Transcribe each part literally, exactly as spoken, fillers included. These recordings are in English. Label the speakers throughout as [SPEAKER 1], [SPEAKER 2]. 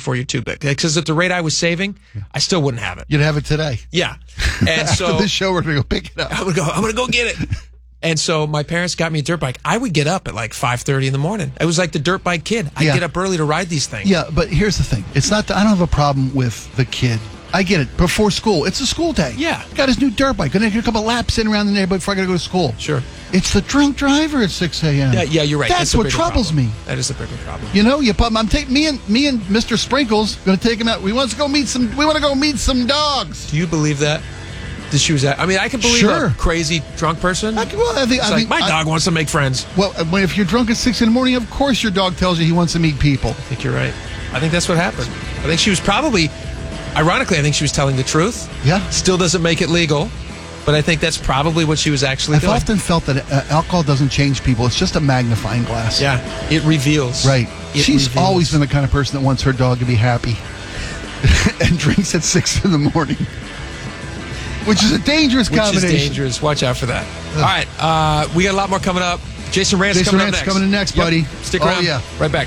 [SPEAKER 1] before you're too big. Because at the rate I was saving, I still wouldn't have it.
[SPEAKER 2] You'd have it today.
[SPEAKER 1] Yeah. And
[SPEAKER 2] After
[SPEAKER 1] so
[SPEAKER 2] this show, we're going to go pick it up.
[SPEAKER 1] I'm going to go, I'm going to go get it. And so my parents got me a dirt bike. I would get up at like five thirty in the morning. I was like the dirt bike kid. I'd
[SPEAKER 2] Yeah.
[SPEAKER 1] get up early to ride these things.
[SPEAKER 2] Yeah, but here's the thing. It's not. The, I don't have a problem with the kid. I get it. Before school. It's a school day.
[SPEAKER 1] Yeah.
[SPEAKER 2] Got his new dirt bike. Gonna get a couple laps in around the neighborhood before I gotta go to school.
[SPEAKER 1] Sure.
[SPEAKER 2] It's the drunk driver at six a.m.
[SPEAKER 1] Yeah, yeah, you're right.
[SPEAKER 2] That's
[SPEAKER 1] a
[SPEAKER 2] what
[SPEAKER 1] bigger
[SPEAKER 2] troubles
[SPEAKER 1] problem.
[SPEAKER 2] me.
[SPEAKER 1] That is a bigger problem.
[SPEAKER 2] You know, you put, I'm taking me and me and Mister Sprinkles gonna take him out. We want to go meet some. We want to go meet some dogs.
[SPEAKER 1] Do you believe that? That she was at, I mean, I can believe
[SPEAKER 2] Sure.
[SPEAKER 1] a crazy drunk person.
[SPEAKER 2] I, can- well, I think,
[SPEAKER 1] It's
[SPEAKER 2] I
[SPEAKER 1] like,
[SPEAKER 2] think
[SPEAKER 1] my
[SPEAKER 2] I-
[SPEAKER 1] dog wants to make friends.
[SPEAKER 2] Well, when if you're drunk at six in the morning, of course your dog tells you he wants to meet people.
[SPEAKER 1] I think you're right. I think that's what happened. I think she was probably, ironically, I think she was telling the truth.
[SPEAKER 2] Yeah.
[SPEAKER 1] Still doesn't make it legal, but I think that's probably what she was actually
[SPEAKER 2] I've
[SPEAKER 1] doing.
[SPEAKER 2] often felt that uh, alcohol doesn't change people. It's just a magnifying glass.
[SPEAKER 1] Yeah, it reveals.
[SPEAKER 2] Right.
[SPEAKER 1] It
[SPEAKER 2] She's
[SPEAKER 1] reveals.
[SPEAKER 2] always been the kind of person that wants her dog to be happy and drinks at six in the morning, which is a dangerous
[SPEAKER 1] Which
[SPEAKER 2] combination.
[SPEAKER 1] is dangerous. Watch out for that. All right, uh, we got a lot more coming up. Jason Rantz
[SPEAKER 2] Jason
[SPEAKER 1] coming
[SPEAKER 2] Rantz
[SPEAKER 1] up next.
[SPEAKER 2] coming in next,
[SPEAKER 1] Yep.
[SPEAKER 2] buddy.
[SPEAKER 1] Stick
[SPEAKER 2] Oh,
[SPEAKER 1] around.
[SPEAKER 2] yeah.
[SPEAKER 1] Right back.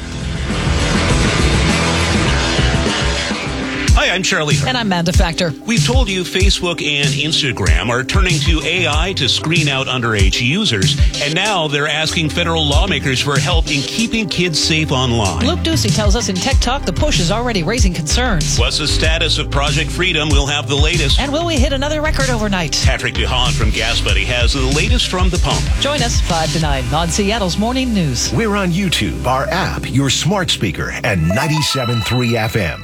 [SPEAKER 3] Hi, I'm Charlie.
[SPEAKER 4] And I'm Amanda Factor.
[SPEAKER 3] We've told you Facebook and Instagram are turning to A I to screen out underage users, and now they're asking federal lawmakers for help in keeping kids safe online.
[SPEAKER 4] Luke Ducey tells us in Tech Talk the push is already raising concerns.
[SPEAKER 3] What's the status of Project Freedom? We'll have the latest.
[SPEAKER 4] And will we hit another record overnight?
[SPEAKER 3] Patrick DeHaan from Gas Buddy has the latest from the pump.
[SPEAKER 4] Join us five to nine on Seattle's Morning News.
[SPEAKER 5] We're on YouTube, our app, your smart speaker, and ninety-seven point three F M.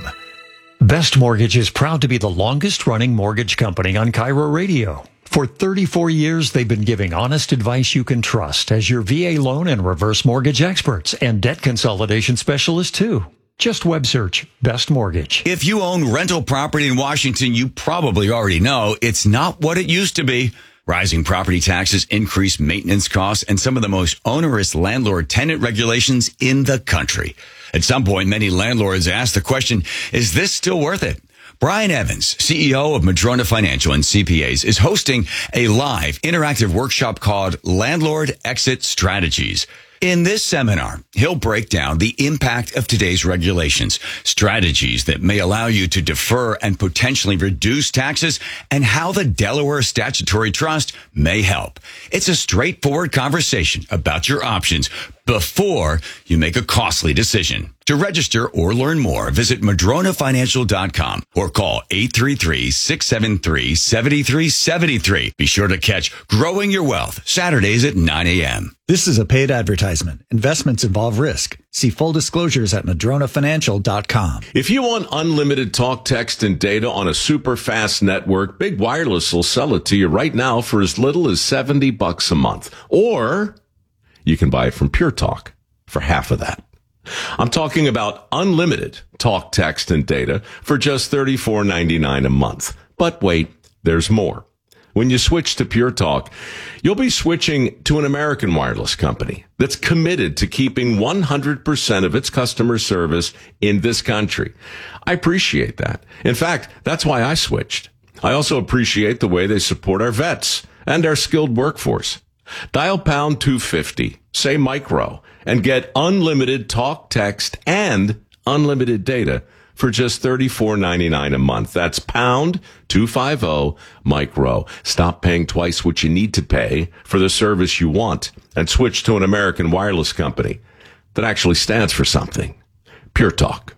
[SPEAKER 6] Best Mortgage is proud to be the longest-running mortgage company on Cairo Radio. For thirty-four years, they've been giving honest advice you can trust as your V A loan and reverse mortgage experts and debt consolidation specialists, too. Just web search Best Mortgage.
[SPEAKER 7] If you own rental property in Washington, you probably already know it's not what it used to be. Rising property taxes, increased maintenance costs, and some of the most onerous landlord-tenant regulations in the country. At some point, many landlords ask the question, is this still worth it? Brian Evans, C E O of Madrona Financial and C P As, is hosting a live interactive workshop called Landlord Exit Strategies. In this seminar, he'll break down the impact of today's regulations, strategies that may allow you to defer and potentially reduce taxes, and how the Delaware Statutory Trust may help. It's a straightforward conversation about your options before you make a costly decision. To register or learn more, visit madrona financial dot com or call eight three three, six seven three, seven three seven three. Be sure to catch Growing Your Wealth Saturdays at nine a.m.
[SPEAKER 8] This is a paid advertisement. Investments involve risk. See full disclosures at madrona financial dot com.
[SPEAKER 9] If you want unlimited talk, text, and data on a super fast network, Big Wireless will sell it to you right now for as little as seventy bucks a month. Or you can buy it from Pure Talk for half of that. I'm talking about unlimited talk, text, and data for just thirty-four ninety-nine a month. But wait, there's more. When you switch to Pure Talk, you'll be switching to an American wireless company that's committed to keeping one hundred percent of its customer service in this country. I appreciate that. In fact, that's why I switched. I also appreciate the way they support our vets and our skilled workforce. Dial pound two fifty, say micro, and get unlimited talk, text, and unlimited data for just thirty-four ninety-nine a month. That's pound two fifty micro. Stop paying twice what you need to pay for the service you want and switch to an American wireless company that actually stands for something. Pure Talk.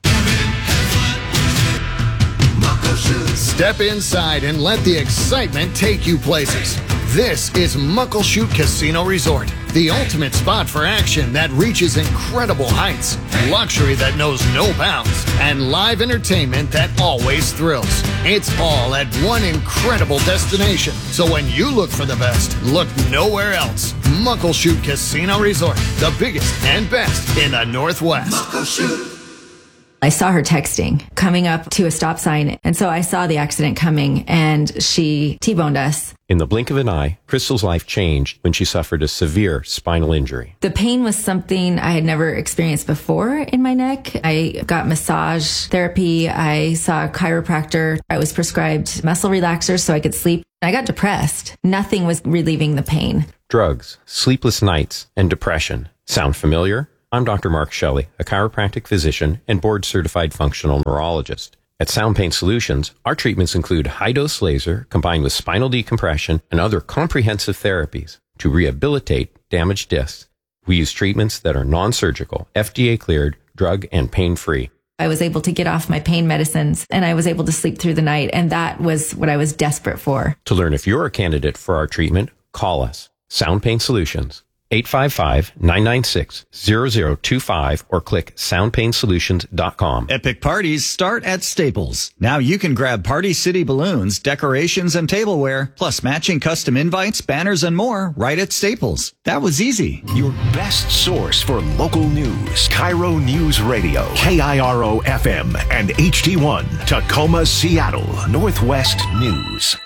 [SPEAKER 10] Step inside and let the excitement take you places. This is Muckleshoot Casino Resort, the ultimate spot for action that reaches incredible heights, luxury that knows no bounds, and live entertainment that always thrills. It's all at one incredible destination. So when you look for the best, look nowhere else. Muckleshoot Casino Resort, the biggest and best in the Northwest. Muckleshoot.
[SPEAKER 11] I saw her texting, coming up to a stop sign, and so I saw the accident coming, and she T-boned us.
[SPEAKER 12] In the blink of an eye, Crystal's life changed when she suffered a severe spinal injury.
[SPEAKER 11] The pain was something I had never experienced before in my neck. I got massage therapy. I saw a chiropractor. I was prescribed muscle relaxers so I could sleep. I got depressed. Nothing was relieving the pain.
[SPEAKER 12] Drugs, sleepless nights, and depression. Sound familiar? I'm Doctor Mark Shelley, a chiropractic physician and board-certified functional neurologist. At Sound Pain Solutions, our treatments include high-dose laser combined with spinal decompression and other comprehensive therapies to rehabilitate damaged discs. We use treatments that are non-surgical, F D A-cleared, drug and pain-free.
[SPEAKER 11] I was able to get off my pain medicines and I was able to sleep through the night. And that was what I was desperate for.
[SPEAKER 12] To learn if you're a candidate for our treatment, call us. Sound Pain Solutions, eight five five, nine nine six, zero zero two five or click sound pain solutions dot com.
[SPEAKER 8] Epic parties start at Staples. Now you can grab Party City balloons, decorations, and tableware, plus matching custom invites, banners, and more right at Staples. That was easy.
[SPEAKER 5] Your best source for local news. Cairo News Radio, K I R O F M and H D one, Tacoma, Seattle, Northwest News.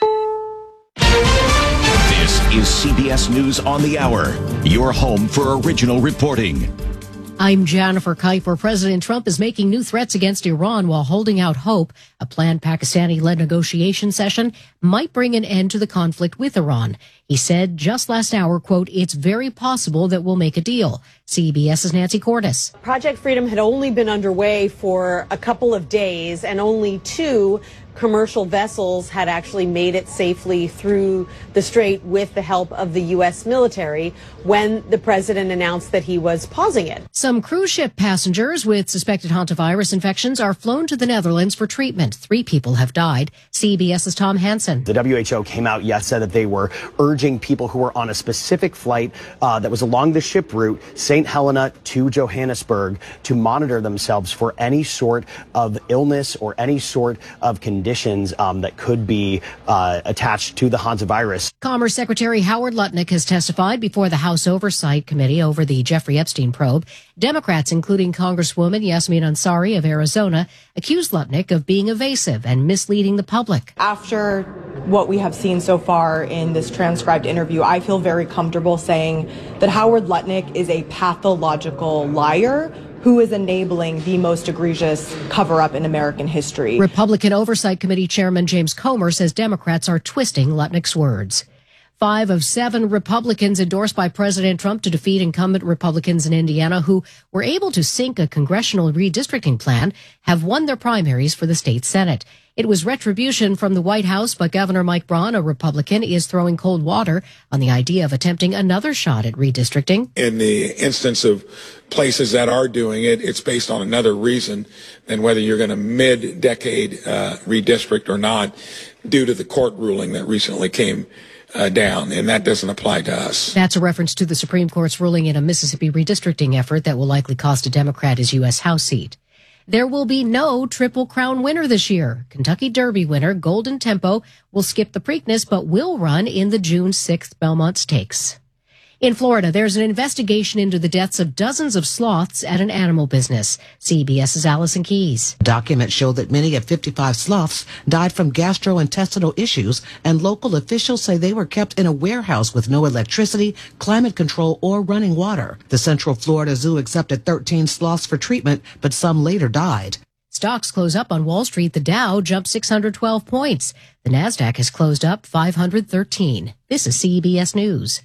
[SPEAKER 13] This is C B S News on the Hour, your home for original reporting.
[SPEAKER 14] I'm Jennifer Kuiper. President Trump is making new threats against Iran while holding out hope a planned Pakistani-led negotiation session might bring an end to the conflict with Iran. He said just last hour, quote, "It's very possible that we'll make a deal." CBS's Nancy Cordes.
[SPEAKER 15] Project Freedom had only been underway for a couple of days, and only two commercial vessels had actually made it safely through the strait with the help of the U S military when the president announced that he was pausing it.
[SPEAKER 14] Some cruise ship passengers with suspected hantavirus infections are flown to the Netherlands for treatment. Three people have died. CBS's Tom Hansen.
[SPEAKER 16] The W H O came out, yes, said that they were urging people who were on a specific flight uh, that was along the ship route, Saint Helena to Johannesburg, to monitor themselves for any sort of illness or any sort of condition conditions um, that could be uh, attached to the hantavirus.
[SPEAKER 14] Commerce Secretary Howard Lutnick has testified before the House Oversight Committee over the Jeffrey Epstein probe. Democrats, including Congresswoman Yasmin Ansari of Arizona, accused Lutnick of being evasive and misleading the public.
[SPEAKER 17] After what we have seen so far in this transcribed interview, I feel very comfortable saying that Howard Lutnick is a pathological liar who is enabling the most egregious cover-up in American history.
[SPEAKER 14] Republican Oversight Committee Chairman James Comer says Democrats are twisting Lutnick's words. Five of seven Republicans endorsed by President Trump to defeat incumbent Republicans in Indiana who were able to sink a congressional redistricting plan have won their primaries for the state Senate. It was retribution from the White House, but Governor Mike Braun, a Republican, is throwing cold water on the idea of attempting another shot at redistricting.
[SPEAKER 18] In the instance of places that are doing it, it's based on another reason than whether you're going to mid-decade uh, redistrict or not, due to the court ruling that recently came uh, down, and that doesn't apply to us.
[SPEAKER 14] That's a reference to the Supreme Court's ruling in a Mississippi redistricting effort that will likely cost a Democrat his U S House seat. There will be no Triple Crown winner this year. Kentucky Derby winner Golden Tempo will skip the Preakness but will run in the June sixth Belmont Stakes. In Florida, there's an investigation into the deaths of dozens of sloths at an animal business. CBS's Allison Keyes.
[SPEAKER 19] Documents show that many of fifty-five sloths died from gastrointestinal issues, and local officials say they were kept in a warehouse with no electricity, climate control, or running water. The Central Florida Zoo accepted thirteen sloths for treatment, but some later died.
[SPEAKER 14] Stocks close up on Wall Street. The Dow jumped six hundred twelve points. The Nasdaq has closed up five hundred thirteen. This is C B S News.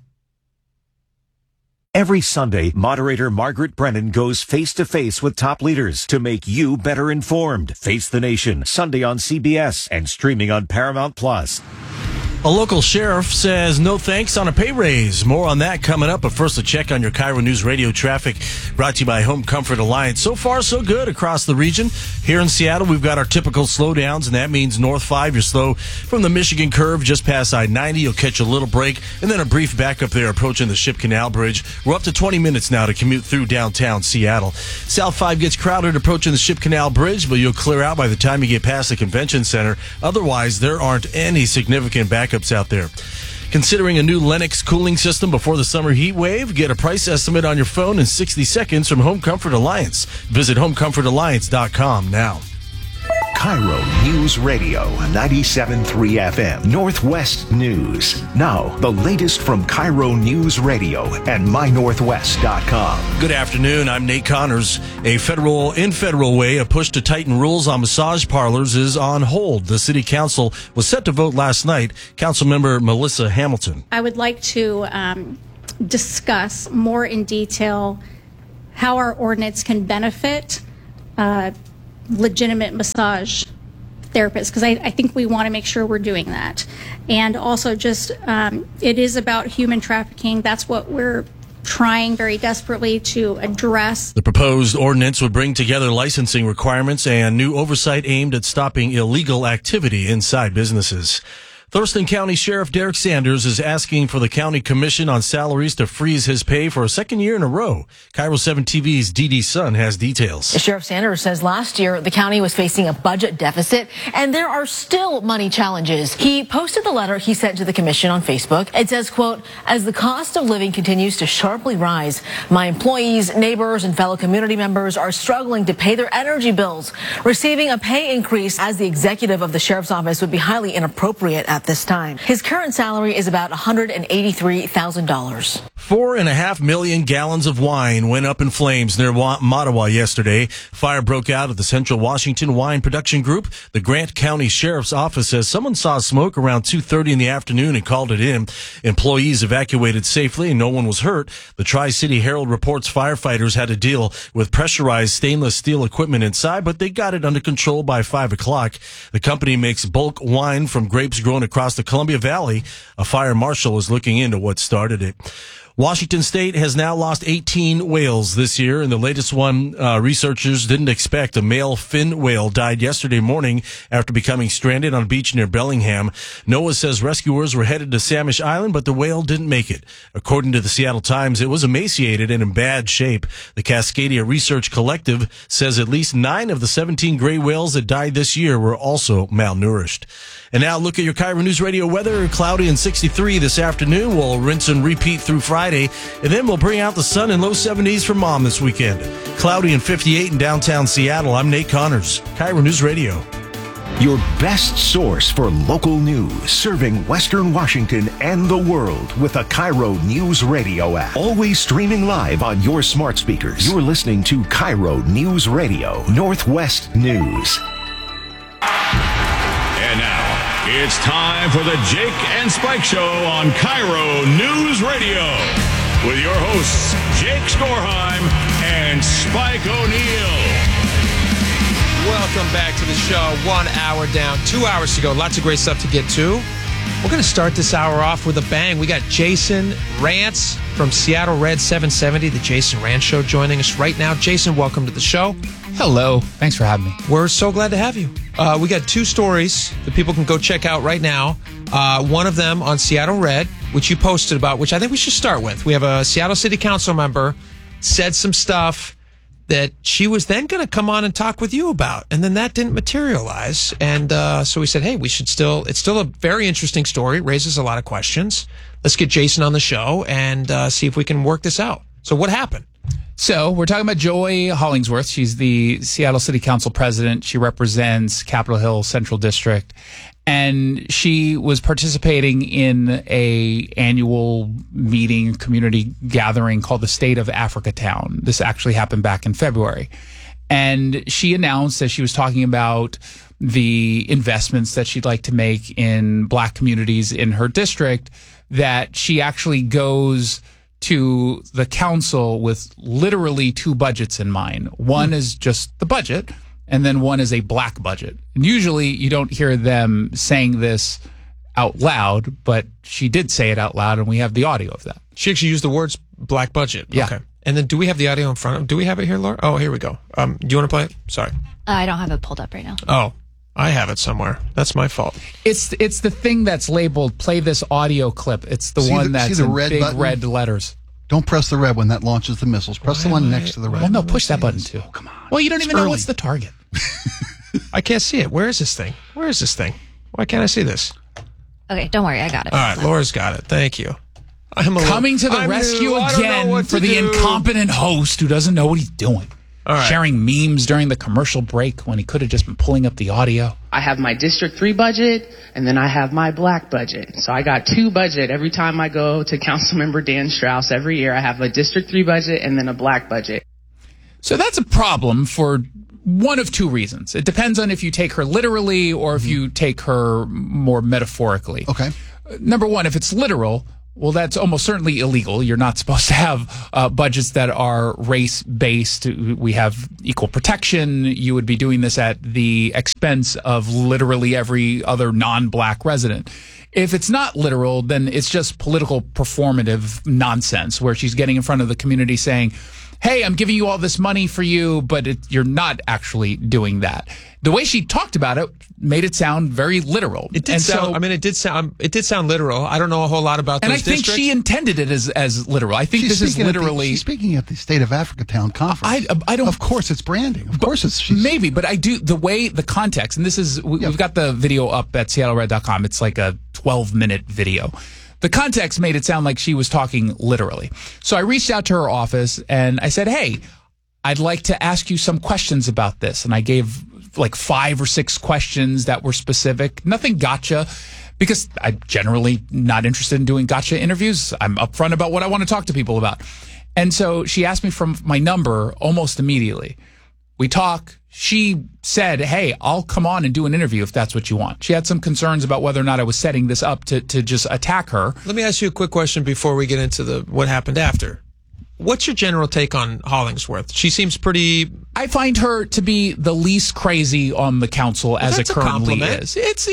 [SPEAKER 20] Every Sunday, moderator Margaret Brennan goes face-to-face with top leaders to make you better informed. Face the Nation, Sunday on C B S and streaming on Paramount Plus.
[SPEAKER 21] A local sheriff says no thanks on a pay raise. More on that coming up, but first a check on your Cairo News Radio traffic brought to you by Home Comfort Alliance. So far, so good across the region. Here in Seattle, we've got our typical slowdowns, and that means North five, you're slow from the Michigan curve just past I ninety. You'll catch a little break, and then a brief backup there approaching the Ship Canal Bridge. We're up to twenty minutes now to commute through downtown Seattle. South five gets crowded approaching the Ship Canal Bridge, but you'll clear out by the time you get past the convention center. Otherwise, there aren't any significant backups out there. Considering a new Lennox cooling system before the summer heat wave? Get a price estimate on your phone in sixty seconds from Home Comfort Alliance. Visit home comfort alliance dot com now.
[SPEAKER 5] Cairo News Radio, ninety-seven point three F M, Northwest News. Now, the latest from Cairo News Radio and my northwest dot com.
[SPEAKER 21] Good afternoon. I'm Nate Connors. A federal, in federal way, a push to tighten rules on massage parlors is on hold. The city council was set to vote last night. Councilmember Melissa Hamilton.
[SPEAKER 22] I would like to um, discuss more in detail
[SPEAKER 2] how our ordinance can benefit uh, legitimate massage therapists, because I, I think we want to make sure we're doing that. And also just, um, it is about human trafficking. That's what we're trying very desperately to address.
[SPEAKER 21] The proposed ordinance would bring together licensing requirements and new oversight aimed at stopping illegal activity inside businesses. Thurston County Sheriff Derek Sanders is asking for the County Commission on Salaries to freeze his pay for a second year in a row. Cairo seven T V's Dee Dee Sun has details.
[SPEAKER 22] Sheriff Sanders says last year the county was facing a budget deficit and there are still money challenges. He posted the letter he sent to the commission on Facebook. It says, quote, as the cost of living continues to sharply rise, my employees, neighbors, and fellow community members are struggling to pay their energy bills. Receiving a pay increase as the executive of the sheriff's office would be highly inappropriate at this time. His current salary is about one hundred eighty-three thousand dollars.
[SPEAKER 21] Four and a half million gallons of wine went up in flames near Mattawa yesterday. Fire broke out at the Central Washington Wine Production Group. The Grant County Sheriff's Office says someone saw smoke around two thirty in the afternoon and called it in. Employees evacuated safely and no one was hurt. The Tri-City Herald reports firefighters had to deal with pressurized stainless steel equipment inside, but they got it under control by five o'clock. The company makes bulk wine from grapes grown across the Columbia Valley. A fire marshal is looking into what started it. Washington State has now lost eighteen whales this year, and the latest one uh, researchers didn't expect. A male fin whale died yesterday morning after becoming stranded on a beach near Bellingham. NOAA says rescuers were headed to Samish Island, but the whale didn't make it. According to the Seattle Times, it was emaciated and in bad shape. The Cascadia Research Collective says at least nine of the seventeen gray whales that died this year were also malnourished. And now look at your Cairo News Radio weather. Cloudy and sixty-three this afternoon. We'll rinse and repeat through Friday. And then we'll bring out the sun in low seventies for Mom this weekend. Cloudy and fifty-eight in downtown Seattle. I'm Nate Connors, Cairo News Radio.
[SPEAKER 5] Your best source for local news, serving Western Washington and the world with the Cairo News Radio app. Always streaming live on your smart speakers. You're listening to Cairo News Radio, Northwest News.
[SPEAKER 13] And now, it's time for the Jake and Spike Show on Cairo News Radio with your hosts, Jake Skorheim and Spike O'Neill.
[SPEAKER 1] Welcome back to the show. One hour down, two hours to go. Lots of great stuff to get to. We're going to start this hour off with a bang. We got Jason Rantz from Seattle Red seven seventy, the Jason Rantz Show, joining us right now. Jason, welcome to the show.
[SPEAKER 23] Hello. Thanks for having me.
[SPEAKER 1] We're so glad to have you. Uh, we got two stories that people can go check out right now. Uh, one of them on Seattle Red, which you posted about, which I think we should start with. We have a Seattle City Council member said some stuff that she was then going to come on and talk with you about. And then that didn't materialize. And uh, so we said, hey, we should still, it's still a very interesting story. It raises a lot of questions. Let's get Jason on the show and uh, see if we can work this out. So what happened?
[SPEAKER 23] So we're talking about Joy Hollingsworth. She's the Seattle City Council president. She represents Capitol Hill Central District. And she was participating in a annual meeting, community gathering called the State of Africa Town. This actually happened back in February. And she announced that she was talking about the investments that she'd like to make in black communities in her district, that she actually goes to the council with literally two budgets in mind. One mm. is just the budget, and then one is a black budget. And usually you don't hear them saying this out loud, but she did say it out loud, and we have the audio of that.
[SPEAKER 1] She actually used the words black budget.
[SPEAKER 23] Yeah.
[SPEAKER 1] Okay. And then do we have the audio in front of Do we have it here, Laura? Oh, here we go. Um, do you want to play it? Sorry.
[SPEAKER 24] Uh, I don't have it pulled up right now.
[SPEAKER 1] Oh, I have it somewhere. That's my fault.
[SPEAKER 23] It's it's the thing that's labeled play this audio clip. It's the
[SPEAKER 25] see
[SPEAKER 23] one
[SPEAKER 25] the,
[SPEAKER 23] that's
[SPEAKER 25] the
[SPEAKER 23] in
[SPEAKER 25] red
[SPEAKER 23] big
[SPEAKER 25] button?
[SPEAKER 23] red letters.
[SPEAKER 25] Don't press the red one. That launches the missiles. Press Why the one next I, to the red.
[SPEAKER 23] Well, no, push that button too.
[SPEAKER 25] Oh, come on.
[SPEAKER 23] Well, you don't
[SPEAKER 25] it's
[SPEAKER 23] even
[SPEAKER 25] early.
[SPEAKER 23] know what's the target.
[SPEAKER 1] I can't see it. Where is this thing? Where is this thing? Why can't I see this?
[SPEAKER 24] Okay, don't worry. I got it.
[SPEAKER 1] All right, Laura's got it. Thank you. I'm a
[SPEAKER 23] Coming to the
[SPEAKER 1] I'm
[SPEAKER 23] rescue
[SPEAKER 1] new.
[SPEAKER 23] again for the
[SPEAKER 1] do.
[SPEAKER 23] incompetent host who doesn't know what he's doing.
[SPEAKER 1] All right.
[SPEAKER 23] Sharing memes during the commercial break when he could have just been pulling up the audio.
[SPEAKER 26] I have my District three budget, and then I have my black budget. So I got two budget every time I go to Councilmember Dan Strauss. Every year I have a District three budget and then a black budget.
[SPEAKER 23] So that's a problem for one of two reasons. It depends on if you take her literally or if you take her more metaphorically.
[SPEAKER 25] Okay.
[SPEAKER 23] Number one, if it's literal, Well, that's almost certainly illegal. You're not supposed to have uh, budgets that are race-based. We have equal protection. You would be doing this at the expense of literally every other non-black resident. If it's not literal, then it's just political performative nonsense where she's getting in front of the community saying, hey, I'm giving you all this money for you, but it, you're not actually doing that. The way she talked about it made it sound very literal.
[SPEAKER 1] It did
[SPEAKER 23] and
[SPEAKER 1] sound.
[SPEAKER 23] so,
[SPEAKER 1] I mean, it did sound. It did sound literal. I don't know a whole lot about those
[SPEAKER 23] and I think
[SPEAKER 1] districts.
[SPEAKER 23] she intended it as as literal. I think
[SPEAKER 25] She's
[SPEAKER 23] this is
[SPEAKER 25] speaking at the-
[SPEAKER 23] literally.
[SPEAKER 25] she's speaking at the State of Africa Town Conference.
[SPEAKER 23] I, I don't.
[SPEAKER 25] Of course, it's branding. Of course, it's she's,
[SPEAKER 23] maybe, but I do the way the context, and this is we, we've got the video up at Seattle Red dot com. It's like a twelve minute video. The context made it sound like she was talking literally. So I reached out to her office and I said, "Hey, I'd like to ask you some questions about this." And I gave like five or six questions that were specific. Nothing gotcha, because I'm generally not interested in doing gotcha interviews. I'm upfront about what I want to talk to people about. And so she asked me for my number almost immediately. We talk. She said, hey, I'll come on and do an interview if that's what you want. She had some concerns about whether or not I was setting this up to, to just attack her.
[SPEAKER 1] Let me ask you a quick question before we get into the what happened after. What's your general take on Hollingsworth? She seems pretty...
[SPEAKER 23] I find her to be the least crazy on the council
[SPEAKER 1] well,
[SPEAKER 23] as it
[SPEAKER 1] a
[SPEAKER 23] currently
[SPEAKER 1] compliment.
[SPEAKER 23] is. It's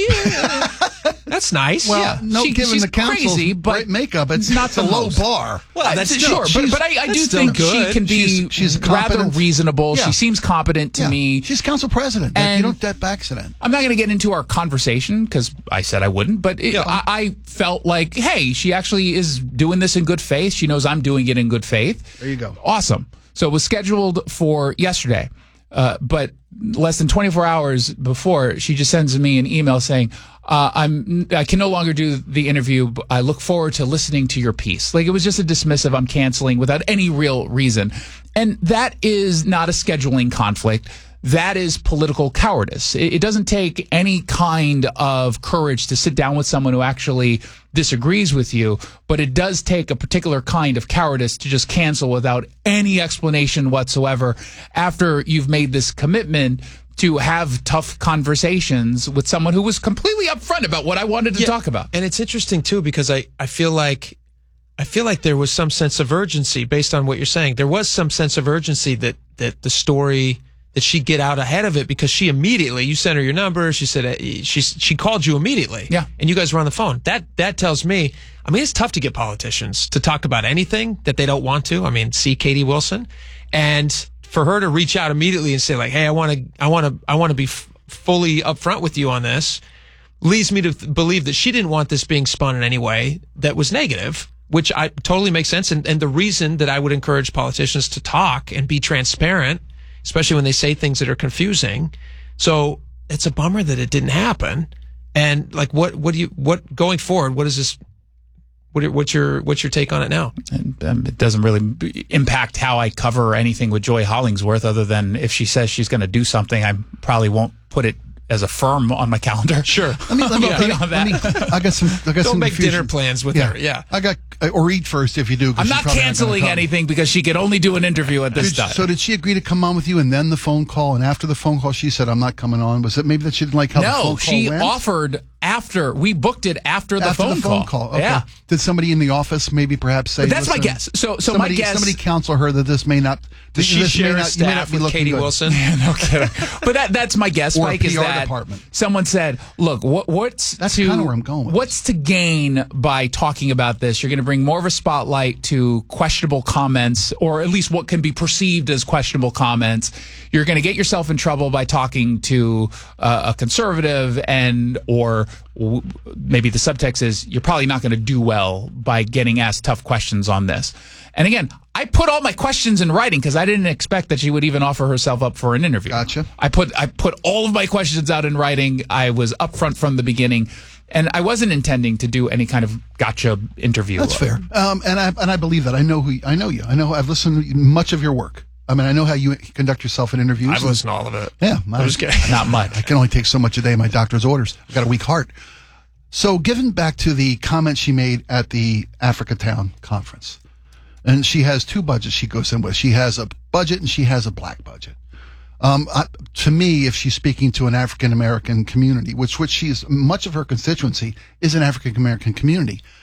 [SPEAKER 23] yeah,
[SPEAKER 1] that's nice.
[SPEAKER 25] Well,
[SPEAKER 23] yeah.
[SPEAKER 25] no,
[SPEAKER 23] she,
[SPEAKER 25] given
[SPEAKER 23] she's
[SPEAKER 25] the council's
[SPEAKER 23] crazy, but
[SPEAKER 25] great makeup, it's
[SPEAKER 23] not
[SPEAKER 25] a
[SPEAKER 23] the
[SPEAKER 25] low
[SPEAKER 23] most.
[SPEAKER 25] bar.
[SPEAKER 23] Well,
[SPEAKER 1] that's
[SPEAKER 23] sure,
[SPEAKER 1] still,
[SPEAKER 23] but, but I, I do
[SPEAKER 1] still
[SPEAKER 23] think
[SPEAKER 1] good.
[SPEAKER 23] she can be
[SPEAKER 25] She's- she's
[SPEAKER 23] rather
[SPEAKER 25] competent.
[SPEAKER 23] reasonable.
[SPEAKER 25] Yeah.
[SPEAKER 23] She seems competent to
[SPEAKER 25] Yeah.
[SPEAKER 23] me.
[SPEAKER 25] She's council president. Like,
[SPEAKER 23] And-
[SPEAKER 25] you don't, that by accident.
[SPEAKER 23] I'm not going to get into our conversation because I said I wouldn't, but it,
[SPEAKER 25] Yeah.
[SPEAKER 23] I, I felt like, hey, she actually is doing this in good faith. She knows I'm doing it in good faith.
[SPEAKER 25] There you go.
[SPEAKER 23] Awesome. So it was scheduled for yesterday, uh, but less than twenty-four hours before, she just sends me an email saying, uh, I'm, I can no longer do the interview. But I look forward to listening to your piece. Like, it was just a dismissive, I'm canceling without any real reason. And that is not a scheduling conflict. That is political cowardice. It, it doesn't take any kind of courage to sit down with someone who actually disagrees with you, but it does take a particular kind of cowardice to just cancel without any explanation whatsoever after you've made this commitment to have tough conversations with someone who was completely upfront about what I wanted to
[SPEAKER 1] Yeah,
[SPEAKER 23] talk about.
[SPEAKER 1] And it's interesting too, because I, I feel like I feel like there was some sense of urgency based on what you're saying. There was some sense of urgency that that the story that she get out ahead of it, because she immediately, you sent her your number. She said, uh, she, she called you immediately.
[SPEAKER 23] Yeah.
[SPEAKER 1] And you guys were on the phone. That, that tells me, I mean, it's tough to get politicians to talk about anything that they don't want to. I mean, see Katie Wilson, and for her to reach out immediately and say like, hey, I want to, I want to, I want to be f- fully upfront with you on this, leads me to th- believe that she didn't want this being spun in any way that was negative, which I totally makes sense. And, and the reason that I would encourage politicians to talk and be transparent, especially when they say things that are confusing. So it's a bummer that it didn't happen. And like, what, what do you, what going forward, what is this, what, what's your, what's your take on it now?
[SPEAKER 23] And, um, it doesn't really b- impact how I cover anything with Joy Hollingsworth, other than if she says she's going to do something, I probably won't put it as a firm on my calendar.
[SPEAKER 1] Sure.
[SPEAKER 25] Let me, let me,
[SPEAKER 23] Yeah,
[SPEAKER 25] let me-
[SPEAKER 23] beyond
[SPEAKER 25] let me-
[SPEAKER 23] that.
[SPEAKER 25] I got some. I got
[SPEAKER 1] Don't
[SPEAKER 25] some
[SPEAKER 1] make
[SPEAKER 25] confusion.
[SPEAKER 1] dinner plans with her. Yeah.
[SPEAKER 25] I got or eat first if you do. 'cause
[SPEAKER 23] I'm
[SPEAKER 25] she's
[SPEAKER 23] not
[SPEAKER 25] probably
[SPEAKER 23] canceling
[SPEAKER 25] gonna come.
[SPEAKER 23] anything because she could only do an interview at this
[SPEAKER 25] Did-
[SPEAKER 23] time.
[SPEAKER 25] So did she agree to come on with you, and then the phone call, and after the phone call, she said, "I'm not coming on." Was it maybe that she didn't like how the phone
[SPEAKER 23] no,
[SPEAKER 25] call
[SPEAKER 23] she
[SPEAKER 25] went?
[SPEAKER 23] offered after we booked it after the
[SPEAKER 25] after
[SPEAKER 23] phone
[SPEAKER 25] the phone
[SPEAKER 23] call.
[SPEAKER 25] call. Okay.
[SPEAKER 23] Yeah.
[SPEAKER 25] Did somebody in the office maybe perhaps say?
[SPEAKER 23] But that's my
[SPEAKER 25] listen,
[SPEAKER 23] guess. So- so my
[SPEAKER 25] somebody,
[SPEAKER 23] guess-
[SPEAKER 25] somebody counsel her that this may not.
[SPEAKER 1] Does she
[SPEAKER 25] this may
[SPEAKER 1] share a
[SPEAKER 25] not, you may not
[SPEAKER 1] staff
[SPEAKER 25] be
[SPEAKER 1] with
[SPEAKER 25] looking
[SPEAKER 1] Katie
[SPEAKER 25] good.
[SPEAKER 1] Wilson?
[SPEAKER 23] No kidding. But that, that's my guess,
[SPEAKER 25] Or a
[SPEAKER 23] Mike, is
[SPEAKER 25] P R
[SPEAKER 23] that
[SPEAKER 25] department.
[SPEAKER 23] someone said, look, what, what's
[SPEAKER 25] That's
[SPEAKER 23] to,
[SPEAKER 25] kinda where I'm going with
[SPEAKER 23] what's to gain by talking about this? You're going to bring more of a spotlight to questionable comments, or at least what can be perceived as questionable comments. You're going to get yourself in trouble by talking to uh, a conservative, and or w- maybe the subtext is you're probably not going to do well by getting asked tough questions on this. And again, I put all my questions in writing because I didn't expect that she would even offer herself up for an interview.
[SPEAKER 25] Gotcha.
[SPEAKER 23] I put I put all of my questions out in writing. I was upfront from the beginning, and I wasn't intending to do any kind of gotcha interview.
[SPEAKER 25] That's fair. Um, and I and I believe that. I know who I know you. I know I've listened to much of your work. I mean, I know how you conduct yourself in interviews.
[SPEAKER 1] I've listened to all of it.
[SPEAKER 25] Yeah,
[SPEAKER 1] I'm just kidding.
[SPEAKER 23] Not much.
[SPEAKER 25] I can only take so much a day. My doctor's orders. I've got a weak heart. So, given back to the comment she made at the Africa Town conference, and she has two budgets she goes in with. She has a budget and she has a black budget. Um, I, to me, if she's speaking to an African American community, which which she's much of her constituency is an African American community,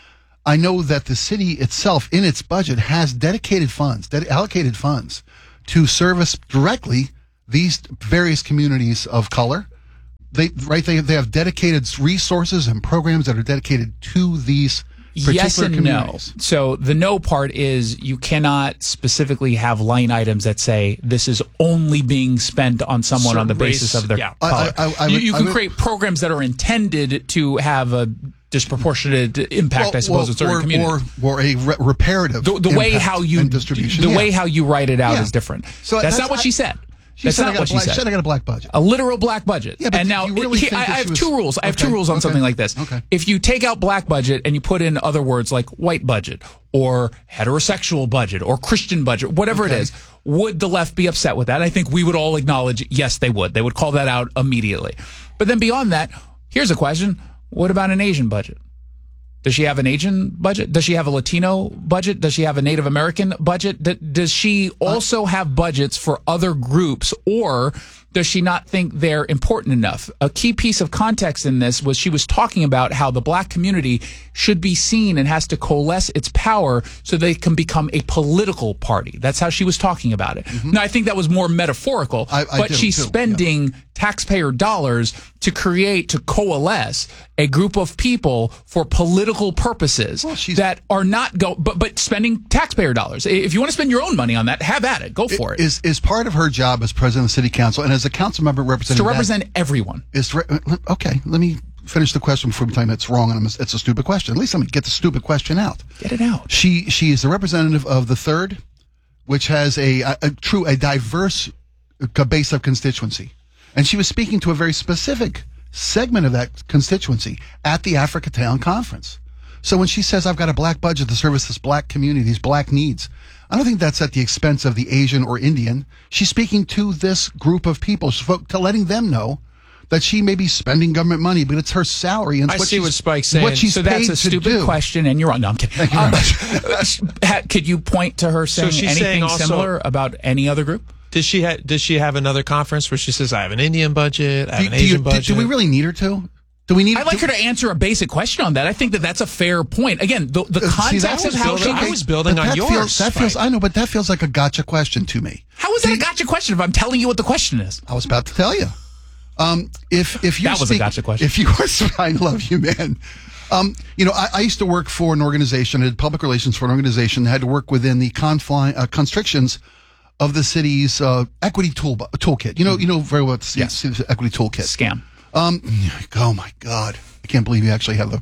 [SPEAKER 25] I know that the city itself, in its budget, has dedicated funds, ded- allocated funds to service directly these various communities of color. They right they they have dedicated resources and programs that are dedicated to these particular
[SPEAKER 23] yes and
[SPEAKER 25] communities.
[SPEAKER 23] no. So the no part is you cannot specifically have line items that say this is only being spent on someone
[SPEAKER 1] Certain
[SPEAKER 23] on the basis
[SPEAKER 1] race,
[SPEAKER 23] of their
[SPEAKER 1] yeah.
[SPEAKER 23] color.
[SPEAKER 25] I- I- I
[SPEAKER 23] you
[SPEAKER 25] would-
[SPEAKER 23] you
[SPEAKER 25] I
[SPEAKER 23] can
[SPEAKER 25] would-
[SPEAKER 23] create programs that are intended to have a disproportionate impact, I suppose, in certain
[SPEAKER 25] or,
[SPEAKER 23] communities.
[SPEAKER 25] or, or a re- reparative
[SPEAKER 23] The, the way
[SPEAKER 25] impact
[SPEAKER 23] how you
[SPEAKER 25] and distribution.
[SPEAKER 23] the
[SPEAKER 25] Yeah.
[SPEAKER 23] way how you write it out
[SPEAKER 25] Yeah.
[SPEAKER 23] is different.
[SPEAKER 25] So
[SPEAKER 23] that's,
[SPEAKER 25] that's-
[SPEAKER 23] not what
[SPEAKER 25] I-
[SPEAKER 23] she said.
[SPEAKER 25] She
[SPEAKER 23] That's
[SPEAKER 25] said I
[SPEAKER 23] not
[SPEAKER 25] got
[SPEAKER 23] what
[SPEAKER 25] a black,
[SPEAKER 23] she said.
[SPEAKER 25] said I got a black budget.
[SPEAKER 23] A literal black budget.
[SPEAKER 25] Yeah, but
[SPEAKER 23] and
[SPEAKER 25] do
[SPEAKER 23] now
[SPEAKER 25] you really
[SPEAKER 23] it-
[SPEAKER 25] think
[SPEAKER 23] I,
[SPEAKER 25] that
[SPEAKER 23] I
[SPEAKER 25] she
[SPEAKER 23] have
[SPEAKER 25] was-
[SPEAKER 23] two rules. I have two
[SPEAKER 25] Okay,
[SPEAKER 23] rules on
[SPEAKER 25] okay,
[SPEAKER 23] something like this.
[SPEAKER 25] okay.
[SPEAKER 23] If you take out black budget and you put in other words like white budget or heterosexual budget or Christian budget, whatever
[SPEAKER 25] Okay.
[SPEAKER 23] it is, would the left be upset with that? I think we would all acknowledge, yes, they would. They would call that out immediately. But then beyond that, here's a question. What about an Asian budget? Does she have an Asian budget? Does she have a Latino budget? Does she have a Native American budget? D- does she also have budgets for other groups, or does she not think they're important enough? A key piece of context in this was she was talking about how the black community should be seen and has to coalesce its power so they can become a political party. That's how she was talking about it. Mm-hmm. Now, I think that was more metaphorical,
[SPEAKER 25] I, I
[SPEAKER 23] but
[SPEAKER 25] do,
[SPEAKER 23] she's
[SPEAKER 25] too.
[SPEAKER 23] spending
[SPEAKER 25] Yeah.
[SPEAKER 23] taxpayer dollars to create, to coalesce a group of people for political purposes
[SPEAKER 25] Well, she's-
[SPEAKER 23] that are not go, but but spending taxpayer dollars. If you want to spend your own money on that, have at it. Go for it.
[SPEAKER 25] Is is part of her job as president of the city council and as a council member representing
[SPEAKER 23] to
[SPEAKER 25] that-
[SPEAKER 23] represent everyone.
[SPEAKER 25] Is to re- okay. Let me finish the question before we tell you it's wrong and it's a stupid question. At least let me get the stupid question out.
[SPEAKER 23] Get it out.
[SPEAKER 25] She she is the representative of the third, which has a, a, a true a diverse uh, base of constituency, and she was speaking to a very specific segment of that constituency at the Africatown conference. So when she says I've got a black budget to service this black community, these black needs, I don't think that's at the expense of the Asian or Indian. She's speaking to this group of people, so to letting them know that she may be spending government money, but it's her salary and
[SPEAKER 1] I
[SPEAKER 25] it's what
[SPEAKER 1] see
[SPEAKER 25] she's,
[SPEAKER 1] what Spike's saying.
[SPEAKER 25] what she's
[SPEAKER 23] So that's
[SPEAKER 25] paid
[SPEAKER 23] a
[SPEAKER 25] to
[SPEAKER 23] stupid
[SPEAKER 25] do.
[SPEAKER 23] question, and you're wrong. No, I'm kidding.
[SPEAKER 25] Thank you
[SPEAKER 23] Um,
[SPEAKER 25] very
[SPEAKER 23] ha- could you point to her saying
[SPEAKER 1] she's
[SPEAKER 23] anything
[SPEAKER 1] saying also-
[SPEAKER 23] similar about any other group?
[SPEAKER 1] Does she ha- does she have another conference where she says I have an Indian budget, I have
[SPEAKER 25] Do,
[SPEAKER 1] an
[SPEAKER 25] do you-
[SPEAKER 1] Asian
[SPEAKER 25] do-
[SPEAKER 1] budget?
[SPEAKER 25] do we really need her to? Do we need?
[SPEAKER 23] I'd like
[SPEAKER 25] do-
[SPEAKER 23] her to answer a basic question on that. I think that that's a fair point. Again, the, the
[SPEAKER 25] Uh, see, that
[SPEAKER 23] context of
[SPEAKER 25] was
[SPEAKER 23] how
[SPEAKER 1] building-
[SPEAKER 23] she
[SPEAKER 1] I was building
[SPEAKER 25] but
[SPEAKER 1] on
[SPEAKER 25] that
[SPEAKER 1] yours,
[SPEAKER 25] Feels, that feels.
[SPEAKER 1] Spike.
[SPEAKER 25] I know, but that feels like a gotcha question to me.
[SPEAKER 23] How is that a gotcha question if I'm telling you what the question is?
[SPEAKER 25] I was about to tell you. Um, if if you
[SPEAKER 23] That was a gotcha question.
[SPEAKER 25] If you were, I love you, man. Um, you know, I, I used to work for an organization, I did public relations for an organization, had to work within the confine, uh, constrictions of the city's uh, equity tool toolkit. You know, you know very well what the
[SPEAKER 23] Yes.
[SPEAKER 25] city's equity toolkit.
[SPEAKER 23] Scam.
[SPEAKER 25] Um, oh my God, I can't believe you actually have the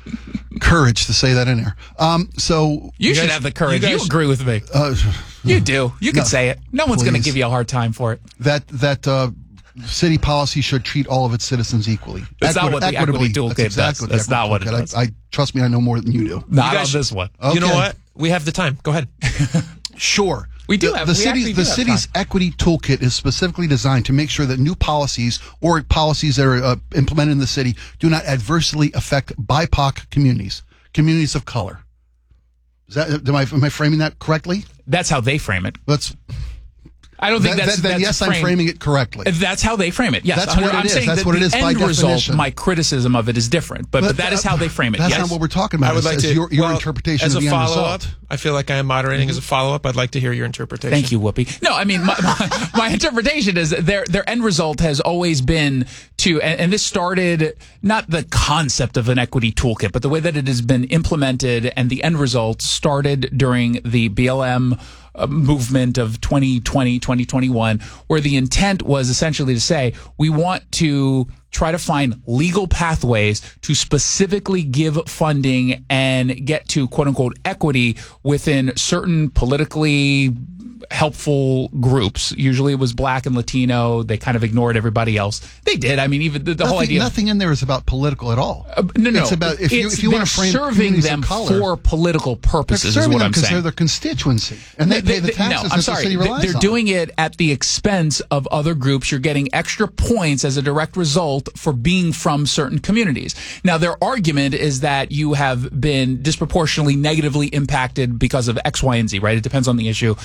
[SPEAKER 25] courage to say that in there. Um, so
[SPEAKER 23] You,
[SPEAKER 1] You
[SPEAKER 23] should
[SPEAKER 1] guys-
[SPEAKER 23] have the courage.
[SPEAKER 1] you
[SPEAKER 23] You,
[SPEAKER 1] guys-
[SPEAKER 23] agree with me.
[SPEAKER 25] uh,
[SPEAKER 23] You do. You can
[SPEAKER 25] No,
[SPEAKER 23] say it. No one's going to
[SPEAKER 25] please.
[SPEAKER 23] give you a hard time for it.
[SPEAKER 25] that that uh, city policy should treat all of its citizens equally.
[SPEAKER 23] That's not what the
[SPEAKER 25] equitably.
[SPEAKER 23] equity toolkit
[SPEAKER 25] That's exactly
[SPEAKER 23] does. That's
[SPEAKER 25] the
[SPEAKER 23] not what it
[SPEAKER 25] equity
[SPEAKER 23] does.
[SPEAKER 25] toolkit. I, I trust me, I know more than you do.
[SPEAKER 23] Not
[SPEAKER 1] You
[SPEAKER 23] on
[SPEAKER 1] guys-
[SPEAKER 23] this one.
[SPEAKER 25] Okay.
[SPEAKER 1] You know what? We have the time. Go ahead.
[SPEAKER 25] Sure.
[SPEAKER 23] We do
[SPEAKER 25] the,
[SPEAKER 23] have-
[SPEAKER 25] the
[SPEAKER 23] we
[SPEAKER 25] city's
[SPEAKER 23] actually do
[SPEAKER 25] the
[SPEAKER 23] have
[SPEAKER 25] city's
[SPEAKER 23] time.
[SPEAKER 25] equity toolkit is specifically designed to make sure that new policies or policies that are uh, implemented in the city do not adversely affect B I P O C communities, communities of color. Is that am I am I framing that correctly?
[SPEAKER 23] That's how they frame it.
[SPEAKER 25] Let's.
[SPEAKER 23] I don't think
[SPEAKER 25] That-
[SPEAKER 23] that's,
[SPEAKER 25] that- then
[SPEAKER 23] that's
[SPEAKER 25] yes, I'm framing it correctly.
[SPEAKER 23] That's how they frame it. Yes,
[SPEAKER 25] That's what
[SPEAKER 23] I'm
[SPEAKER 25] it is.
[SPEAKER 23] saying
[SPEAKER 25] That's
[SPEAKER 23] that
[SPEAKER 25] what it
[SPEAKER 23] the
[SPEAKER 25] is by
[SPEAKER 23] end result,
[SPEAKER 25] definition.
[SPEAKER 23] my criticism of it is different, but, but that is how they frame it.
[SPEAKER 25] That's
[SPEAKER 23] yes?
[SPEAKER 25] not what we're talking about.
[SPEAKER 1] I would
[SPEAKER 25] is-
[SPEAKER 1] like
[SPEAKER 25] is
[SPEAKER 1] to
[SPEAKER 25] your, your
[SPEAKER 1] well,
[SPEAKER 25] interpretation
[SPEAKER 1] as
[SPEAKER 25] of
[SPEAKER 1] a
[SPEAKER 25] the end
[SPEAKER 1] follow up.
[SPEAKER 25] result.
[SPEAKER 1] I feel like I am moderating as a follow up. I'd like to hear your interpretation.
[SPEAKER 23] Thank you, Whoopi. No, I mean, my, my, my interpretation is that their their end result has always been to, and, and this started not the concept of an equity toolkit, but the way that it has been implemented, and the end result started during the B L M uh, movement of twenty twenty, twenty twenty-one, where the intent was essentially to say, we want to try to find legal pathways to specifically give funding and get to quote unquote equity within certain politically helpful groups. Usually it was black and Latino. They kind of ignored everybody else. They did. I mean, even the, the
[SPEAKER 25] nothing,
[SPEAKER 23] whole idea.
[SPEAKER 25] nothing in there is about political at all.
[SPEAKER 23] Uh, no, no.
[SPEAKER 25] It's about if you
[SPEAKER 23] It's-
[SPEAKER 25] if you want to
[SPEAKER 23] they're
[SPEAKER 25] frame
[SPEAKER 23] serving
[SPEAKER 25] communities
[SPEAKER 23] them
[SPEAKER 25] of color,
[SPEAKER 23] for political
[SPEAKER 25] they're
[SPEAKER 23] purposes, is
[SPEAKER 25] serving
[SPEAKER 23] what
[SPEAKER 25] them
[SPEAKER 23] I'm
[SPEAKER 25] because
[SPEAKER 23] saying.
[SPEAKER 25] they're their constituency and they, pay the
[SPEAKER 23] They- they-
[SPEAKER 25] taxes
[SPEAKER 23] no,
[SPEAKER 25] that
[SPEAKER 23] I'm
[SPEAKER 25] the
[SPEAKER 23] sorry.
[SPEAKER 25] city
[SPEAKER 23] They-
[SPEAKER 25] relies
[SPEAKER 23] They're
[SPEAKER 25] on.
[SPEAKER 23] doing it at the expense of other groups. You're getting extra points as a direct result for being from certain communities. Now, their argument is that you have been disproportionately negatively impacted because of X, Y, and Z, right? It depends on the issue,
[SPEAKER 25] Mm-hmm.
[SPEAKER 23] and it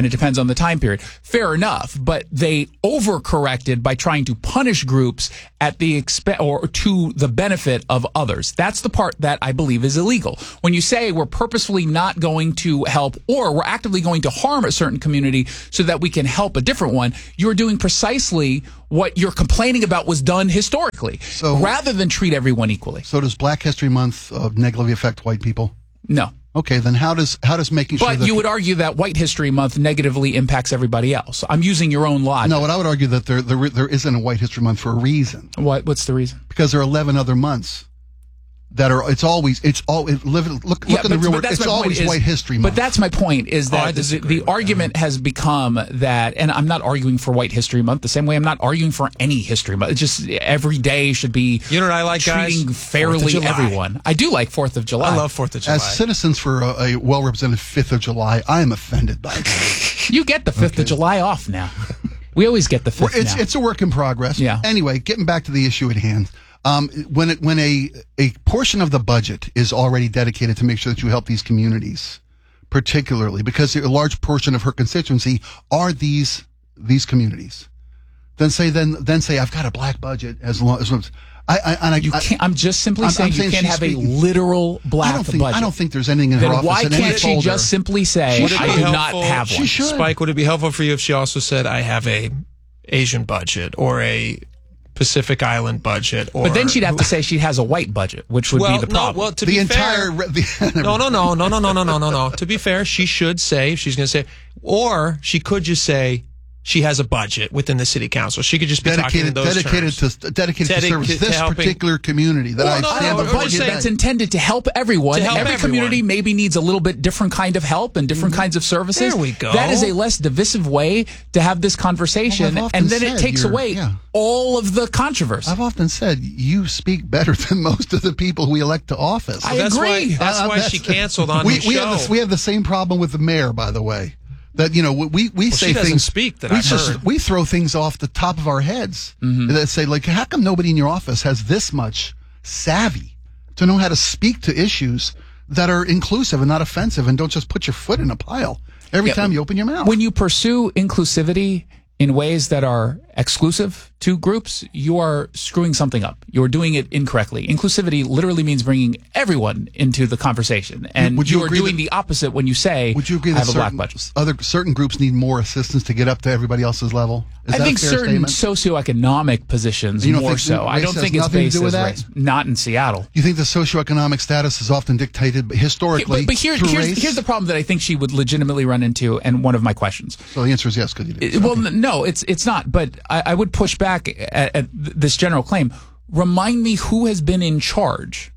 [SPEAKER 23] it depends on the time period. Fair enough, but they overcorrected by trying to punish groups at the expe- or to the benefit of others. That's the part that I believe is illegal. When you say we're purposefully not going to help or we're actively going to harm a certain community so that we can help a different one, you're doing precisely what you're complaining about was done historically,
[SPEAKER 25] so,
[SPEAKER 23] rather than treat everyone equally.
[SPEAKER 25] So does Black History Month uh, negatively affect white people?
[SPEAKER 23] No.
[SPEAKER 25] Okay, then how does how does making sure
[SPEAKER 23] But
[SPEAKER 25] that
[SPEAKER 23] you would argue that White History Month negatively impacts everybody else. I'm using your own logic.
[SPEAKER 25] No, but I would argue that there there, there isn't a White History Month for a reason.
[SPEAKER 23] What what's the reason?
[SPEAKER 25] Because there are eleven other months that are it's always it's all it, live, look look
[SPEAKER 23] Yeah,
[SPEAKER 25] at the
[SPEAKER 23] but-
[SPEAKER 25] real
[SPEAKER 23] but
[SPEAKER 25] world.
[SPEAKER 23] that's
[SPEAKER 25] It's
[SPEAKER 23] my point
[SPEAKER 25] always
[SPEAKER 23] is-
[SPEAKER 25] White History Month.
[SPEAKER 23] But that's my point is
[SPEAKER 25] Oh, I
[SPEAKER 23] that the,
[SPEAKER 25] disagree
[SPEAKER 23] the argument has become that, and I'm not arguing for White History Month the same way I'm not arguing for any history month. It's just every day should be
[SPEAKER 1] You know what I like, guys?
[SPEAKER 23] treating
[SPEAKER 1] Fourth of
[SPEAKER 23] fairly
[SPEAKER 1] July.
[SPEAKER 23] everyone. I do like Fourth of July.
[SPEAKER 1] I love Fourth of July.
[SPEAKER 25] As citizens for a, a well-represented Fifth of July, I am offended by it.
[SPEAKER 23] You get the Fifth of July off now. We always get the Fifth.
[SPEAKER 25] It's
[SPEAKER 23] now.
[SPEAKER 25] it's a work in progress.
[SPEAKER 23] Yeah.
[SPEAKER 25] Anyway, getting back to the issue at hand. Um, when it, when a a portion of the budget is already dedicated to make sure that you help these communities, particularly because a large portion of her constituency are these these communities, then say then then say I've got a black budget as long as I, I and I
[SPEAKER 23] You
[SPEAKER 25] I-
[SPEAKER 23] can't, I'm just simply
[SPEAKER 25] I'm-
[SPEAKER 23] saying
[SPEAKER 25] I'm
[SPEAKER 23] you
[SPEAKER 25] saying
[SPEAKER 23] can't
[SPEAKER 25] she's
[SPEAKER 23] have a
[SPEAKER 25] speaking-
[SPEAKER 23] literal black
[SPEAKER 25] I don't think
[SPEAKER 23] budget.
[SPEAKER 25] I don't think there's anything in
[SPEAKER 23] then
[SPEAKER 25] her office.
[SPEAKER 23] why
[SPEAKER 25] in any
[SPEAKER 23] can't she
[SPEAKER 25] folder.
[SPEAKER 23] just simply say
[SPEAKER 1] Would it
[SPEAKER 23] I
[SPEAKER 1] be
[SPEAKER 23] do
[SPEAKER 1] helpful-
[SPEAKER 23] not have one?
[SPEAKER 25] She should.
[SPEAKER 1] Spike, would it be helpful for you if she also said, I have a Asian budget or a Pacific Island budget? Or
[SPEAKER 23] But then she'd have to say she has a white budget, which would
[SPEAKER 1] well,
[SPEAKER 23] be the problem.
[SPEAKER 1] No, well, to
[SPEAKER 25] The
[SPEAKER 1] be
[SPEAKER 25] entire
[SPEAKER 1] fair,
[SPEAKER 25] re- the-
[SPEAKER 1] no, no, no, no, no, no, no, no, no, no. To be fair, she should say, if she's going to say, or she could just say she has a budget within the city council. She could just be
[SPEAKER 25] dedicated
[SPEAKER 1] talking in those
[SPEAKER 25] dedicated
[SPEAKER 1] terms.
[SPEAKER 25] to dedicated to
[SPEAKER 1] Dedicated
[SPEAKER 25] service
[SPEAKER 1] to
[SPEAKER 25] this
[SPEAKER 1] helping-
[SPEAKER 25] particular community that
[SPEAKER 1] Well,
[SPEAKER 25] I
[SPEAKER 1] no,
[SPEAKER 23] I
[SPEAKER 1] no,
[SPEAKER 23] have
[SPEAKER 1] no,
[SPEAKER 23] a
[SPEAKER 1] we're
[SPEAKER 23] budget
[SPEAKER 1] saying-
[SPEAKER 23] that's intended to help everyone.
[SPEAKER 1] To help
[SPEAKER 23] Every
[SPEAKER 1] everyone.
[SPEAKER 23] community maybe needs a little bit different kind of help and different kinds of services.
[SPEAKER 1] There we go.
[SPEAKER 23] That is a less divisive way to have this conversation,
[SPEAKER 25] Well, I've often
[SPEAKER 23] and then it
[SPEAKER 25] said
[SPEAKER 23] takes
[SPEAKER 25] you're-
[SPEAKER 23] away
[SPEAKER 25] yeah.
[SPEAKER 23] all of the controversy.
[SPEAKER 25] I've often said you speak better than most of the people we elect to office.
[SPEAKER 23] I
[SPEAKER 1] that's
[SPEAKER 23] agree.
[SPEAKER 1] Why, that's
[SPEAKER 25] Uh,
[SPEAKER 1] why she canceled on
[SPEAKER 25] we,
[SPEAKER 1] the
[SPEAKER 25] we
[SPEAKER 1] show.
[SPEAKER 25] have this, we have the same problem with the mayor, by the way. That you know we we, we
[SPEAKER 1] Well,
[SPEAKER 25] say
[SPEAKER 1] she doesn't
[SPEAKER 25] things.
[SPEAKER 1] speak that
[SPEAKER 25] we
[SPEAKER 1] I've
[SPEAKER 25] just
[SPEAKER 1] heard.
[SPEAKER 25] we throw things off the top of our heads
[SPEAKER 23] Mm-hmm.
[SPEAKER 25] that say like, how come nobody in your office has this much savvy to know how to speak to issues that are inclusive and not offensive, and don't just put your foot in a pile every
[SPEAKER 23] Yeah,
[SPEAKER 25] time you open your mouth.
[SPEAKER 23] When you pursue inclusivity in ways that are exclusive to groups, you are screwing something up. You are doing it incorrectly. Inclusivity literally means bringing everyone into the conversation, and
[SPEAKER 25] Would you
[SPEAKER 23] you are
[SPEAKER 25] agree
[SPEAKER 23] doing
[SPEAKER 25] that-
[SPEAKER 23] the opposite when you say,
[SPEAKER 25] Would you agree
[SPEAKER 23] I
[SPEAKER 25] that
[SPEAKER 23] have a black
[SPEAKER 25] certain,
[SPEAKER 23] budget.
[SPEAKER 25] other certain groups need more assistance to get up to everybody else's level? Is
[SPEAKER 23] I
[SPEAKER 25] that
[SPEAKER 23] think
[SPEAKER 25] a fair
[SPEAKER 23] certain
[SPEAKER 25] statement?
[SPEAKER 23] socioeconomic positions
[SPEAKER 25] You don't
[SPEAKER 23] more
[SPEAKER 25] think
[SPEAKER 23] so. I
[SPEAKER 25] race
[SPEAKER 23] don't
[SPEAKER 25] has
[SPEAKER 23] think it's
[SPEAKER 25] nothing to
[SPEAKER 23] based
[SPEAKER 25] do with
[SPEAKER 23] as
[SPEAKER 25] that?
[SPEAKER 23] race. Not in Seattle.
[SPEAKER 25] You think the socioeconomic status is often dictated historically
[SPEAKER 23] But, but here,
[SPEAKER 25] through
[SPEAKER 23] here's,
[SPEAKER 25] race?
[SPEAKER 23] here's the problem that I think she would legitimately run into, and one of my questions.
[SPEAKER 25] So the answer is yes, because you did.
[SPEAKER 23] It- Well, n- no, it's it's not. But I, I would push back at, at th- this general claim. Remind me who has been in charge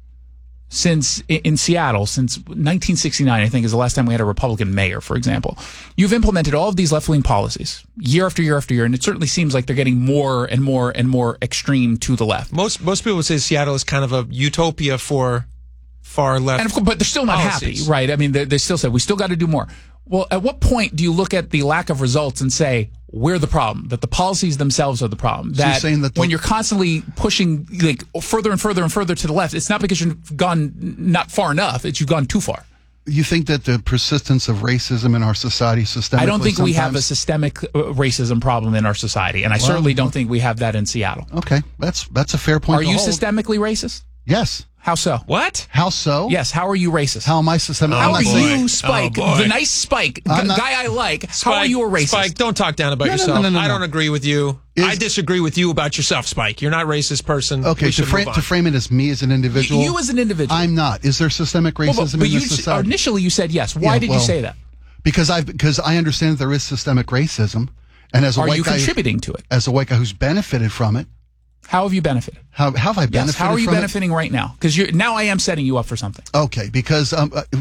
[SPEAKER 23] since in, in Seattle since nineteen sixty-nine. I think is the last time we had a Republican mayor, for example. You've implemented all of these left-wing policies year after year after year, and it certainly seems like they're getting more and more and more extreme to the left.
[SPEAKER 1] Most most people would say Seattle is kind of a utopia for far left.
[SPEAKER 23] And of course, but they're still not
[SPEAKER 1] policies.
[SPEAKER 23] happy, right? I mean, they, they still say we still got to do more. Well, at what point do you look at the lack of results and say we're the problem? That the policies themselves are the problem?
[SPEAKER 25] So you're
[SPEAKER 23] That,
[SPEAKER 25] saying that the-
[SPEAKER 23] when you're constantly pushing like further and further and further to the left, it's not because you've gone not far enough; it's you've gone too far.
[SPEAKER 25] You think that the persistence of racism in our society systemically
[SPEAKER 23] I don't think we have a
[SPEAKER 25] sometimes-
[SPEAKER 23] systemic uh, racism problem in our society, and I
[SPEAKER 25] Well,
[SPEAKER 23] certainly don't think we have that in Seattle.
[SPEAKER 25] Okay, that's that's a fair point.
[SPEAKER 23] Are
[SPEAKER 25] to
[SPEAKER 23] you
[SPEAKER 25] hold.
[SPEAKER 23] systemically racist?
[SPEAKER 25] Yes.
[SPEAKER 23] How so?
[SPEAKER 1] What?
[SPEAKER 25] How so?
[SPEAKER 23] Yes. How are you racist?
[SPEAKER 25] How am I systemic?
[SPEAKER 23] How
[SPEAKER 25] I'm
[SPEAKER 23] are
[SPEAKER 25] not saying-
[SPEAKER 23] you, Spike,
[SPEAKER 1] Oh, boy.
[SPEAKER 23] the nice Spike,
[SPEAKER 25] I'm
[SPEAKER 23] g-
[SPEAKER 25] not-
[SPEAKER 23] guy I like?
[SPEAKER 1] Spike,
[SPEAKER 23] how are you a racist?
[SPEAKER 1] Spike, don't talk down about
[SPEAKER 25] No, no,
[SPEAKER 1] yourself.
[SPEAKER 25] no, no, no,
[SPEAKER 1] I
[SPEAKER 25] no.
[SPEAKER 1] don't agree with you.
[SPEAKER 25] Is-
[SPEAKER 1] I disagree with you about yourself, Spike. You're not a racist person.
[SPEAKER 25] Okay,
[SPEAKER 1] We
[SPEAKER 25] to
[SPEAKER 1] should
[SPEAKER 25] frame
[SPEAKER 1] move
[SPEAKER 25] to
[SPEAKER 1] on.
[SPEAKER 25] frame it as me as an individual.
[SPEAKER 23] You as an individual.
[SPEAKER 25] I'm not. Is there systemic
[SPEAKER 23] Well,
[SPEAKER 25] racism
[SPEAKER 23] but, but
[SPEAKER 25] in
[SPEAKER 23] you
[SPEAKER 25] this
[SPEAKER 23] s-
[SPEAKER 25] society?
[SPEAKER 23] initially you said yes. Why
[SPEAKER 25] Yeah,
[SPEAKER 23] did
[SPEAKER 25] well,
[SPEAKER 23] you say that?
[SPEAKER 25] Because I've because I understand that there is systemic racism, and as a
[SPEAKER 23] Are
[SPEAKER 25] white
[SPEAKER 23] you
[SPEAKER 25] guy,
[SPEAKER 23] contributing to it?
[SPEAKER 25] as a white guy who's benefited from it,
[SPEAKER 23] How have you benefited?
[SPEAKER 25] how, how have I benefited?
[SPEAKER 23] Yes. How are you
[SPEAKER 25] from it?
[SPEAKER 23] benefiting right now? Because now I am setting you up for something.
[SPEAKER 25] Okay, because um, uh,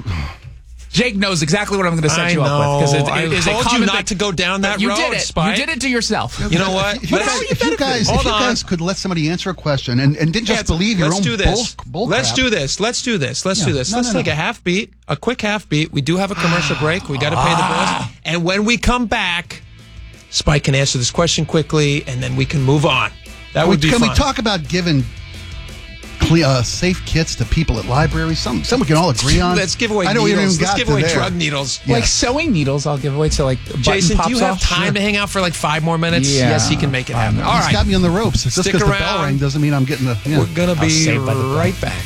[SPEAKER 23] Jake knows exactly what I'm going to set
[SPEAKER 1] I
[SPEAKER 23] you up with. Because it,
[SPEAKER 1] know.
[SPEAKER 23] it
[SPEAKER 1] I
[SPEAKER 23] is a
[SPEAKER 1] told you
[SPEAKER 23] common
[SPEAKER 1] not
[SPEAKER 23] thing.
[SPEAKER 1] to go down that
[SPEAKER 23] But you
[SPEAKER 1] road,
[SPEAKER 23] did it.
[SPEAKER 1] Spike.
[SPEAKER 23] You did it to yourself.
[SPEAKER 1] You know what?
[SPEAKER 25] If you
[SPEAKER 1] Let's-
[SPEAKER 25] guys, if you guys,
[SPEAKER 1] Hold
[SPEAKER 25] if you
[SPEAKER 1] on.
[SPEAKER 25] guys could let somebody answer a question and, and didn't just
[SPEAKER 1] Yeah,
[SPEAKER 25] believe your
[SPEAKER 1] let's
[SPEAKER 25] own
[SPEAKER 1] do this.
[SPEAKER 25] bull, bull
[SPEAKER 1] Let's
[SPEAKER 25] crap.
[SPEAKER 1] do this. Let's do this. Let's
[SPEAKER 25] Yeah.
[SPEAKER 1] do this.
[SPEAKER 25] No,
[SPEAKER 1] Let's
[SPEAKER 25] no,
[SPEAKER 1] take
[SPEAKER 25] no.
[SPEAKER 1] a half beat, a quick half beat. We do have a commercial break. We got to pay the bills. And when we come back, Spike can answer this question quickly, and then we can move on. That
[SPEAKER 25] Can
[SPEAKER 1] would
[SPEAKER 25] we,
[SPEAKER 1] be
[SPEAKER 25] can
[SPEAKER 1] fun.
[SPEAKER 25] we talk about giving clean, uh, safe kits to people at libraries. Some, some we can all agree on.
[SPEAKER 1] Let's give away
[SPEAKER 25] I know
[SPEAKER 1] needles.
[SPEAKER 25] we even
[SPEAKER 1] Let's
[SPEAKER 25] got
[SPEAKER 1] give
[SPEAKER 25] to
[SPEAKER 1] away
[SPEAKER 25] there.
[SPEAKER 1] drug needles.
[SPEAKER 25] Yeah.
[SPEAKER 23] Like sewing needles, I'll give away to like a button
[SPEAKER 1] Jason,
[SPEAKER 23] pops
[SPEAKER 1] do you have
[SPEAKER 23] off.
[SPEAKER 1] time
[SPEAKER 23] Sure.
[SPEAKER 1] to hang out for like five more minutes?
[SPEAKER 23] Yeah.
[SPEAKER 1] Yes, he can make it happen. All
[SPEAKER 25] He's
[SPEAKER 1] right.
[SPEAKER 25] got me on the ropes. Just
[SPEAKER 1] Stick
[SPEAKER 25] because the
[SPEAKER 1] around.
[SPEAKER 25] bell rang doesn't mean I'm getting the. You know,
[SPEAKER 1] We're going to
[SPEAKER 25] I'll
[SPEAKER 1] be
[SPEAKER 25] save by the bell.
[SPEAKER 1] right back.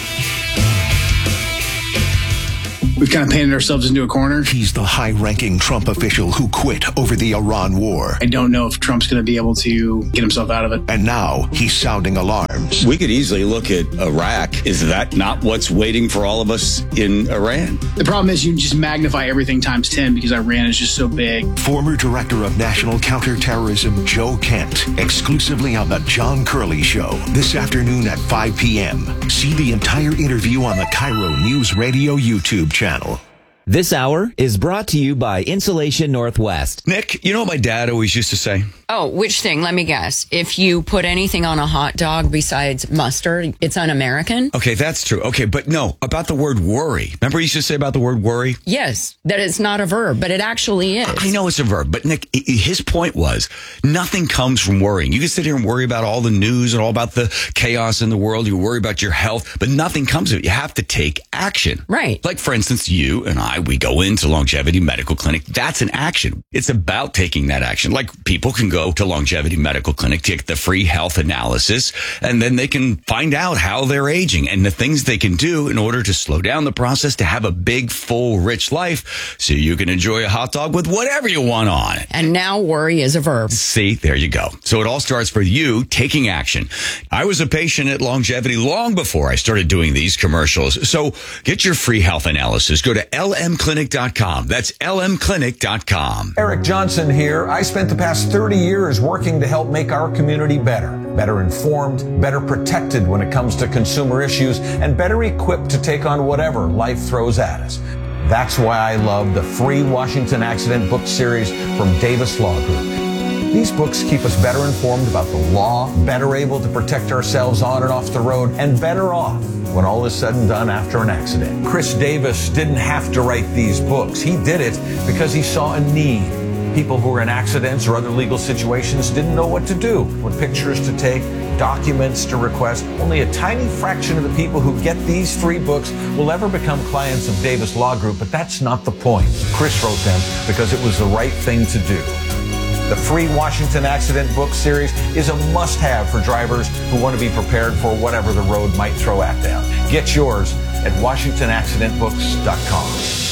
[SPEAKER 3] We've kind of painted ourselves into a corner.
[SPEAKER 5] He's the high-ranking Trump official who quit over the Iran war.
[SPEAKER 3] I don't know if Trump's going to be able to get himself out of it.
[SPEAKER 5] And now he's sounding alarms.
[SPEAKER 4] We could easily look at Iraq. Is that not what's waiting for all of us in Iran?
[SPEAKER 3] The problem is you just magnify everything times ten because Iran is just so big.
[SPEAKER 5] Former Director of National Counterterrorism Joe Kent, exclusively on the John Curley Show, this afternoon at five p.m. See the entire interview on the Cairo News Radio YouTube channel.
[SPEAKER 6] This hour is brought to you by Insulation Northwest.
[SPEAKER 4] Nick, you know what my dad always used to say?
[SPEAKER 7] Oh, which thing? Let me guess. If you put anything on a hot dog besides mustard, it's un-American?
[SPEAKER 4] Okay, that's true. Okay, but no, about the word worry. Remember he used to say about the word worry?
[SPEAKER 7] Yes, that it's not a verb, but it actually is.
[SPEAKER 4] I know it's a verb, but Nick, his point was nothing comes from worrying. You can sit here and worry about all the news and all about the chaos in the world. You worry about your health, but nothing comes of it. You have to take action.
[SPEAKER 7] Right.
[SPEAKER 4] Like, for instance, you and I, we go into Longevity Medical Clinic. That's an action. It's about taking that action. Like, people can go to Longevity Medical Clinic to get the free health analysis, and then they can find out how they're aging and the things they can do in order to slow down the process to have a big, full, rich life so you can enjoy a hot dog with whatever you want on it.
[SPEAKER 7] And now worry is a verb.
[SPEAKER 4] See, there you go. So it all starts for you taking action. I was a patient at Longevity long before I started doing these commercials. So get your free health analysis. Go to L M clinic dot com. That's L M clinic dot com.
[SPEAKER 9] Eric Johnson here. I spent the past thirty years working to help make our community better, better informed, better protected when it comes to consumer issues, and better equipped to take on whatever life throws at us. That's why I love the free Washington Accident book series from Davis Law Group. These books keep us better informed about the law, better able to protect ourselves on and off the road, and better off when all is said and done after an accident. Chris Davis didn't have to write these books. He did it because he saw a need. People who were in accidents or other legal situations didn't know what to do, what pictures to take, documents to request. Only a tiny fraction of the people who get these free books will ever become clients of Davis Law Group, but that's not the point. Chris wrote them because it was the right thing to do. The free Washington Accident book series is a must-have for drivers who want to be prepared for whatever the road might throw at them. Get yours at Washington Accident Books dot com.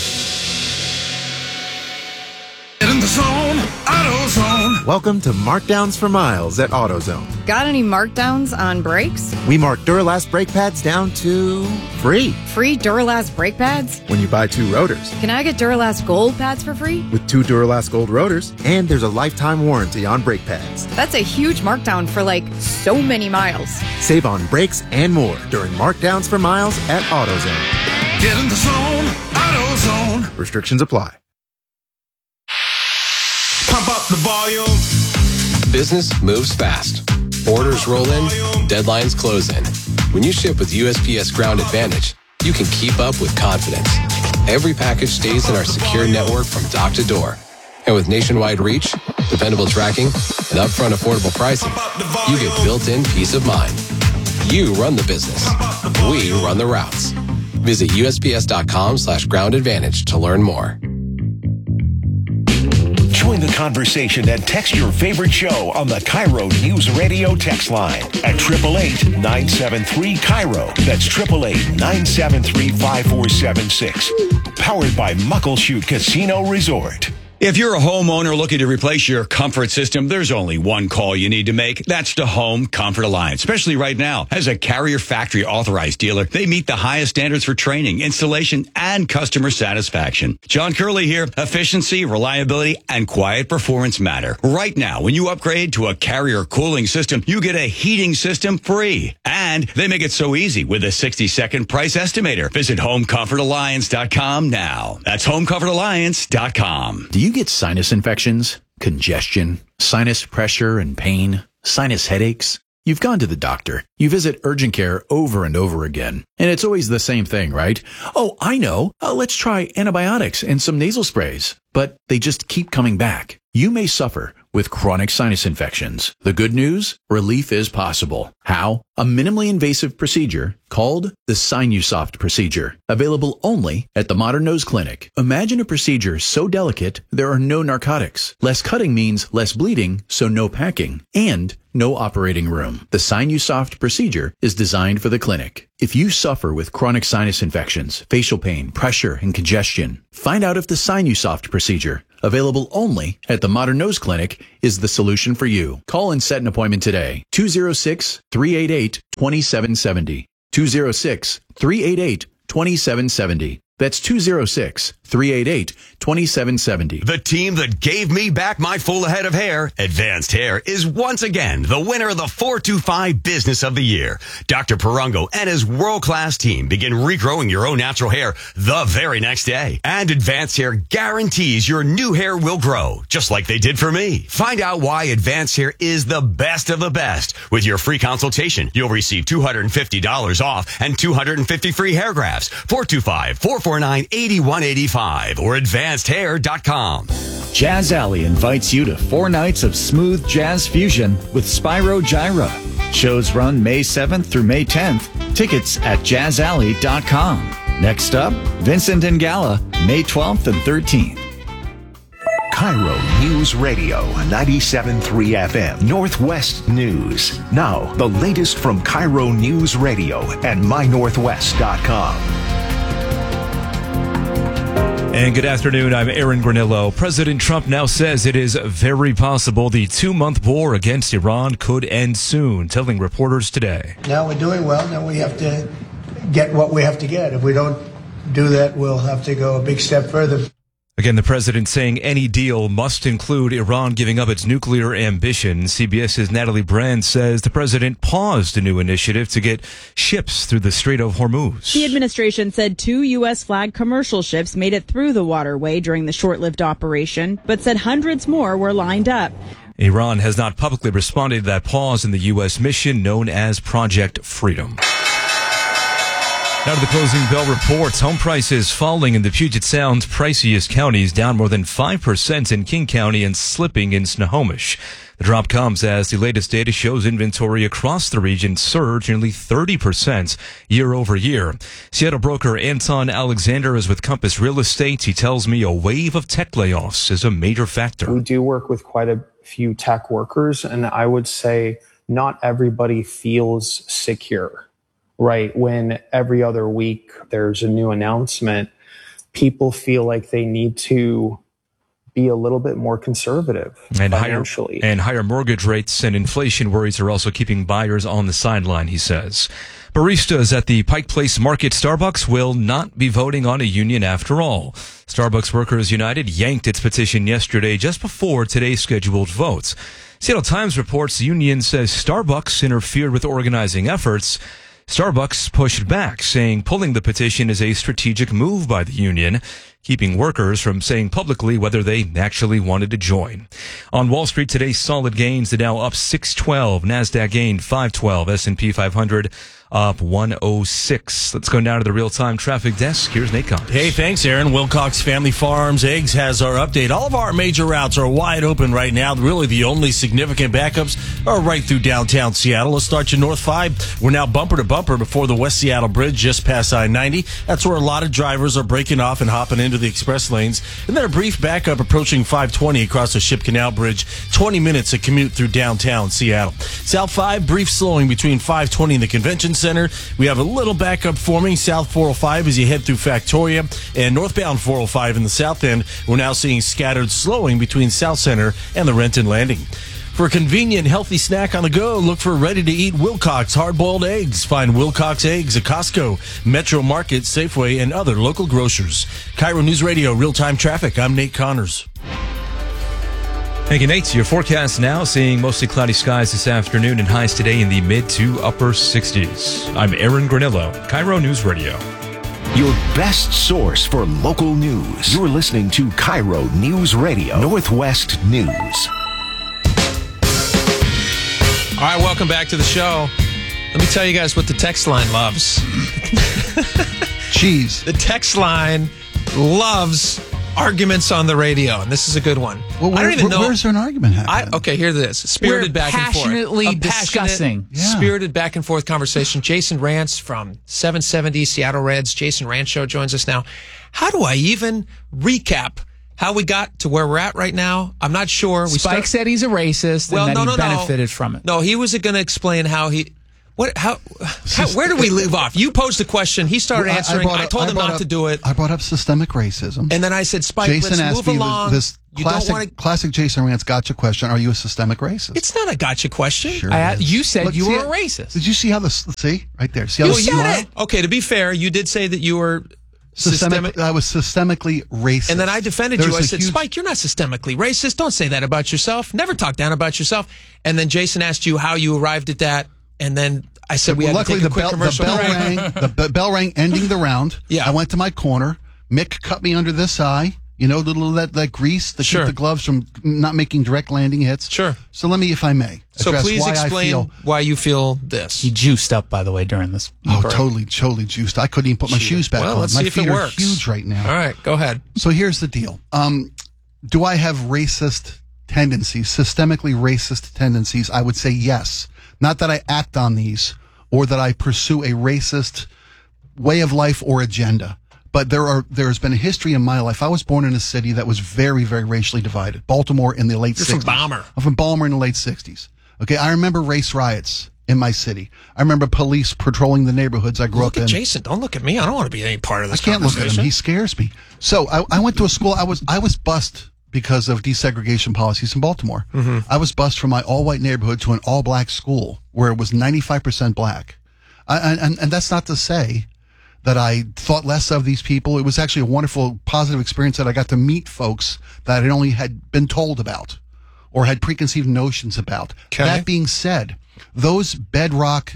[SPEAKER 10] Get in the zone, AutoZone.
[SPEAKER 27] Welcome to Markdowns for Miles at AutoZone.
[SPEAKER 28] Got any markdowns on brakes?
[SPEAKER 27] We mark Duralast brake pads down to free.
[SPEAKER 28] Free Duralast brake pads?
[SPEAKER 27] When you buy two rotors.
[SPEAKER 28] Can I get Duralast Gold pads for free?
[SPEAKER 27] With two Duralast Gold rotors, and there's a lifetime warranty on brake pads.
[SPEAKER 28] That's a huge markdown for like so many miles.
[SPEAKER 27] Save on brakes and more during Markdowns for Miles at AutoZone.
[SPEAKER 10] Get in the zone, AutoZone.
[SPEAKER 27] Restrictions apply.
[SPEAKER 10] Pump up the volume.
[SPEAKER 29] Business moves fast. Orders roll in, deadlines close in. When you ship with U S P S Ground Advantage, you can keep up with confidence. Every package stays in our secure network from dock to door. And with nationwide reach, dependable tracking, and upfront affordable pricing, you get built-in peace of mind. You run the business. We run the routes. Visit U S P S dot com slash ground advantage to learn more.
[SPEAKER 5] Join the conversation and text your favorite show on the Cairo News Radio text line at eight eight eight, nine seven three, Cairo. That's eight eight eight, nine seven three, five four seven six. Powered by Muckleshoot Casino Resort.
[SPEAKER 4] If you're a homeowner looking to replace your comfort system, there's only one call you need to make. That's to Home Comfort Alliance, especially right now. As a Carrier Factory authorized dealer, they meet the highest standards for training, installation, and customer satisfaction. John Curley here. Efficiency, reliability, and quiet performance matter. Right now, when you upgrade to a Carrier cooling system, you get a heating system free. And they make it so easy with a sixty second price estimator. Visit home comfort alliance dot com now. That's home comfort alliance dot com.
[SPEAKER 30] Do you get sinus infections, congestion, sinus pressure and pain, sinus headaches? You've gone to the doctor. You visit urgent care over and over again. And it's always the same thing, right? Oh, I know. Uh, let's try antibiotics and some nasal sprays. but they just keep coming back. You may suffer with chronic sinus infections. The good news? Relief is possible. How? A minimally invasive procedure called the Sinusoft procedure, available only at the Modern Nose Clinic. Imagine a procedure so delicate there are no narcotics. Less cutting means less bleeding, so no packing, and no operating room. The Sinusoft procedure is designed for the clinic. If you suffer with chronic sinus infections, facial pain, pressure, and congestion, find out if the Sinusoft procedure, available only at the Modern Nose Clinic, is the solution for you. Call and set an appointment today. two oh six, three eight eight, two seven seven oh. two oh six, three eight eight, two seven seven oh. That's two oh six, three eight eight, two seven seven oh.
[SPEAKER 8] The team that gave me back my full head of hair, Advanced Hair, is once again the winner of the four two five Business of the Year. Doctor Perungo and his world-class team begin regrowing your own natural hair the very next day. And Advanced Hair guarantees your new hair will grow, just like they did for me. Find out why Advanced Hair is the best of the best. With your free consultation, you'll receive two hundred fifty dollars off and two hundred fifty free hair grafts. four two five, four four nine, eight one eight five or advanced hair dot com.
[SPEAKER 11] Jazz Alley invites you to four nights of smooth jazz fusion with Spyro Gyra. Shows run May seventh through May tenth. Tickets at jazz alley dot com. Next up, Vincent and Gala, May twelfth and thirteenth.
[SPEAKER 5] Cairo News Radio, ninety-seven point three F M, Northwest News. Now, the latest from Cairo News Radio and my northwest dot com.
[SPEAKER 12] And good afternoon, I'm Aaron Granillo. President Trump now says it is very possible the two-month war against Iran could end soon, telling reporters today.
[SPEAKER 14] Now we're doing well, now we have to get what we have to get. If we don't do that, we'll have to go a big step further.
[SPEAKER 12] Again, the president saying any deal must include Iran giving up its nuclear ambition. CBS's Natalie Brand says the president paused a new initiative to get ships through the Strait of Hormuz.
[SPEAKER 15] The administration said two U S flagged commercial ships made it through the waterway during the short-lived operation, but said hundreds more were lined up.
[SPEAKER 12] Iran has not publicly responded to that pause in the U S mission known as Project Freedom. Now to the closing bell reports. Home prices falling in the Puget Sound's priciest counties, down more than five percent in King County and slipping in Snohomish. The drop comes as the latest data shows inventory across the region surged nearly thirty percent year over year. Seattle broker Anton Alexander is with Compass Real Estate. He tells me a wave of tech layoffs is a major factor.
[SPEAKER 16] We do work with quite a few tech workers, and I would say not everybody feels secure. Right, when every other week there's a new announcement, people feel like they need to be a little bit more conservative
[SPEAKER 12] and
[SPEAKER 16] financially.
[SPEAKER 12] Higher, and higher mortgage rates and inflation worries are also keeping buyers on the sideline, he says. Baristas at the Pike Place Market Starbucks will not be voting on a union after all. Starbucks Workers United yanked its petition yesterday just before today's scheduled vote. Seattle Times reports the union says Starbucks interfered with organizing efforts. Starbucks pushed back, saying pulling the petition is a strategic move by the union, keeping workers from saying publicly whether they actually wanted to join. On Wall Street today, solid gains. The Dow up six twelve, NASDAQ gained five twelve, S and P five hundred up one oh six. Let's go down to the real-time traffic desk. Here's Nate Connors.
[SPEAKER 21] Hey, thanks, Aaron. Wilcox Family Farms Eggs has our update. All of our major routes are wide open right now. Really, the only significant backups are right through downtown Seattle. Let's start you north five. We're now bumper to bumper before the West Seattle Bridge, just past I ninety. That's where a lot of drivers are breaking off and hopping into the express lanes. And then a brief backup approaching five twenty across the Ship Canal Bridge. twenty minutes to commute through downtown Seattle. South five, brief slowing between five twenty and the Convention Center. We have a little backup forming south four oh five as you head through Factoria, and northbound four oh five in the south end. We're now seeing scattered slowing between South Center and the Renton Landing. For a convenient, healthy snack on the go, look for ready-to-eat Wilcox hard-boiled eggs. Find Wilcox eggs at Costco, Metro Market, Safeway, and other local grocers. Cairo News Radio, real-time traffic. I'm Nate Connors.
[SPEAKER 12] Thank you, Nate. Your forecast now, seeing mostly cloudy skies this afternoon and highs today in the mid to upper sixties. I'm Aaron Granillo, Cairo News Radio.
[SPEAKER 5] Your best source for local news. You're listening to Cairo News Radio, Northwest News.
[SPEAKER 1] All right, welcome back to the show. Let me tell you guys what the text line loves.
[SPEAKER 25] Cheese.
[SPEAKER 1] The text line loves arguments on the radio, and this is a good one.
[SPEAKER 25] Well, where,
[SPEAKER 1] I don't even
[SPEAKER 25] where,
[SPEAKER 1] know.
[SPEAKER 25] Where's there an argument happening?
[SPEAKER 1] I, okay, here it is. Spirited
[SPEAKER 2] We're
[SPEAKER 1] back and forth.
[SPEAKER 2] passionately
[SPEAKER 1] A passionate,
[SPEAKER 2] discussing.
[SPEAKER 25] Yeah.
[SPEAKER 1] Spirited back and forth conversation. Jason Rance from seven seventy Seattle Reds. Jason Rance Show joins us now. How do I even recap how we got to where we're at right now? I'm not sure. We
[SPEAKER 2] Spike
[SPEAKER 1] start-
[SPEAKER 2] said he's a racist
[SPEAKER 1] well,
[SPEAKER 2] and that
[SPEAKER 1] no,
[SPEAKER 2] he
[SPEAKER 1] no,
[SPEAKER 2] benefited
[SPEAKER 1] no.
[SPEAKER 2] from it.
[SPEAKER 1] No, he was going to explain how he. What? How? how where do we leave off? You posed a question. He started
[SPEAKER 25] Well, I- I
[SPEAKER 1] answering. I,
[SPEAKER 25] brought up-
[SPEAKER 1] told
[SPEAKER 25] I
[SPEAKER 1] him
[SPEAKER 25] brought
[SPEAKER 1] not
[SPEAKER 25] up-
[SPEAKER 1] to do it.
[SPEAKER 25] I brought up systemic racism.
[SPEAKER 1] And then I said, Spike,
[SPEAKER 25] Jason
[SPEAKER 1] let's
[SPEAKER 25] asked
[SPEAKER 1] move
[SPEAKER 25] me
[SPEAKER 1] along.
[SPEAKER 25] this
[SPEAKER 1] You
[SPEAKER 25] classic,
[SPEAKER 1] don't want to.
[SPEAKER 25] classic Jason Rance gotcha question. Are you a systemic racist?
[SPEAKER 1] It's not a gotcha question.
[SPEAKER 25] Sure
[SPEAKER 2] I,
[SPEAKER 25] it is.
[SPEAKER 2] you said
[SPEAKER 25] Look,
[SPEAKER 2] you
[SPEAKER 25] see
[SPEAKER 2] were a
[SPEAKER 25] it?
[SPEAKER 2] racist.
[SPEAKER 25] Did you see how this? See right there. See how
[SPEAKER 1] You
[SPEAKER 25] the
[SPEAKER 1] said
[SPEAKER 25] smile?
[SPEAKER 1] it. Okay, to be fair, you did say that you were
[SPEAKER 25] Systemic,
[SPEAKER 1] systemic.
[SPEAKER 25] I was systemically racist.
[SPEAKER 1] And then I defended
[SPEAKER 25] There's
[SPEAKER 1] you. I
[SPEAKER 25] a
[SPEAKER 1] said,
[SPEAKER 25] huge-
[SPEAKER 1] Spike, you're not systemically racist. Don't say that about yourself. Never talk down about yourself. And then Jason asked you how you arrived at that. And then I said we had
[SPEAKER 25] Luckily,
[SPEAKER 1] to take a
[SPEAKER 25] the
[SPEAKER 1] quick
[SPEAKER 25] bell, the
[SPEAKER 1] commercial
[SPEAKER 25] bell
[SPEAKER 1] break.
[SPEAKER 25] rang. The be- bell rang, ending the round.
[SPEAKER 1] Yeah.
[SPEAKER 25] I went to my corner. Mick cut me under this eye. You know, the little that, that grease that
[SPEAKER 1] Sure.
[SPEAKER 25] keep the gloves from not making direct landing hits.
[SPEAKER 1] Sure.
[SPEAKER 25] So let me, if I may,
[SPEAKER 1] So
[SPEAKER 25] address
[SPEAKER 1] please
[SPEAKER 25] why
[SPEAKER 1] explain
[SPEAKER 25] I feel.
[SPEAKER 1] why you feel this.
[SPEAKER 2] He juiced up, by the way, during this.
[SPEAKER 25] Oh,
[SPEAKER 2] break.
[SPEAKER 25] totally, totally juiced. I couldn't even put my
[SPEAKER 1] Gee.
[SPEAKER 25] shoes back
[SPEAKER 1] Well,
[SPEAKER 25] on.
[SPEAKER 1] let's
[SPEAKER 25] my
[SPEAKER 1] see if
[SPEAKER 25] feet
[SPEAKER 1] it
[SPEAKER 25] are
[SPEAKER 1] works.
[SPEAKER 25] huge right now.
[SPEAKER 1] All right, go ahead.
[SPEAKER 25] So here's the deal. Um, do I have racist tendencies, systemically racist tendencies? I would say yes. Not that I act on these or that I pursue a racist way of life or agenda. But there are there has been a history in my life. I was born in a city that was very, very racially divided. Baltimore in the late
[SPEAKER 1] You're
[SPEAKER 25] sixties.
[SPEAKER 1] from Balmer.
[SPEAKER 25] I'm from Balmer in the late sixties. Okay, I remember race riots in my city. I remember police patrolling the neighborhoods I grew
[SPEAKER 1] Look
[SPEAKER 25] up
[SPEAKER 1] at
[SPEAKER 25] in.
[SPEAKER 1] Jason. Don't look at me. I don't want to be any part of
[SPEAKER 25] I
[SPEAKER 1] this
[SPEAKER 25] can't look at
[SPEAKER 1] conversation.
[SPEAKER 25] him. He scares me. So I, I went to a school. I was I was bused because of desegregation policies in Baltimore.
[SPEAKER 1] Mhm.
[SPEAKER 25] I was bused from my all-white neighborhood to an all-black school where it was ninety-five percent black. I, and, and that's not to say that I thought less of these people. It was actually a wonderful, positive experience that I got to meet folks that I only had been told about or had preconceived notions about.
[SPEAKER 1] Okay.
[SPEAKER 25] That being said, those bedrock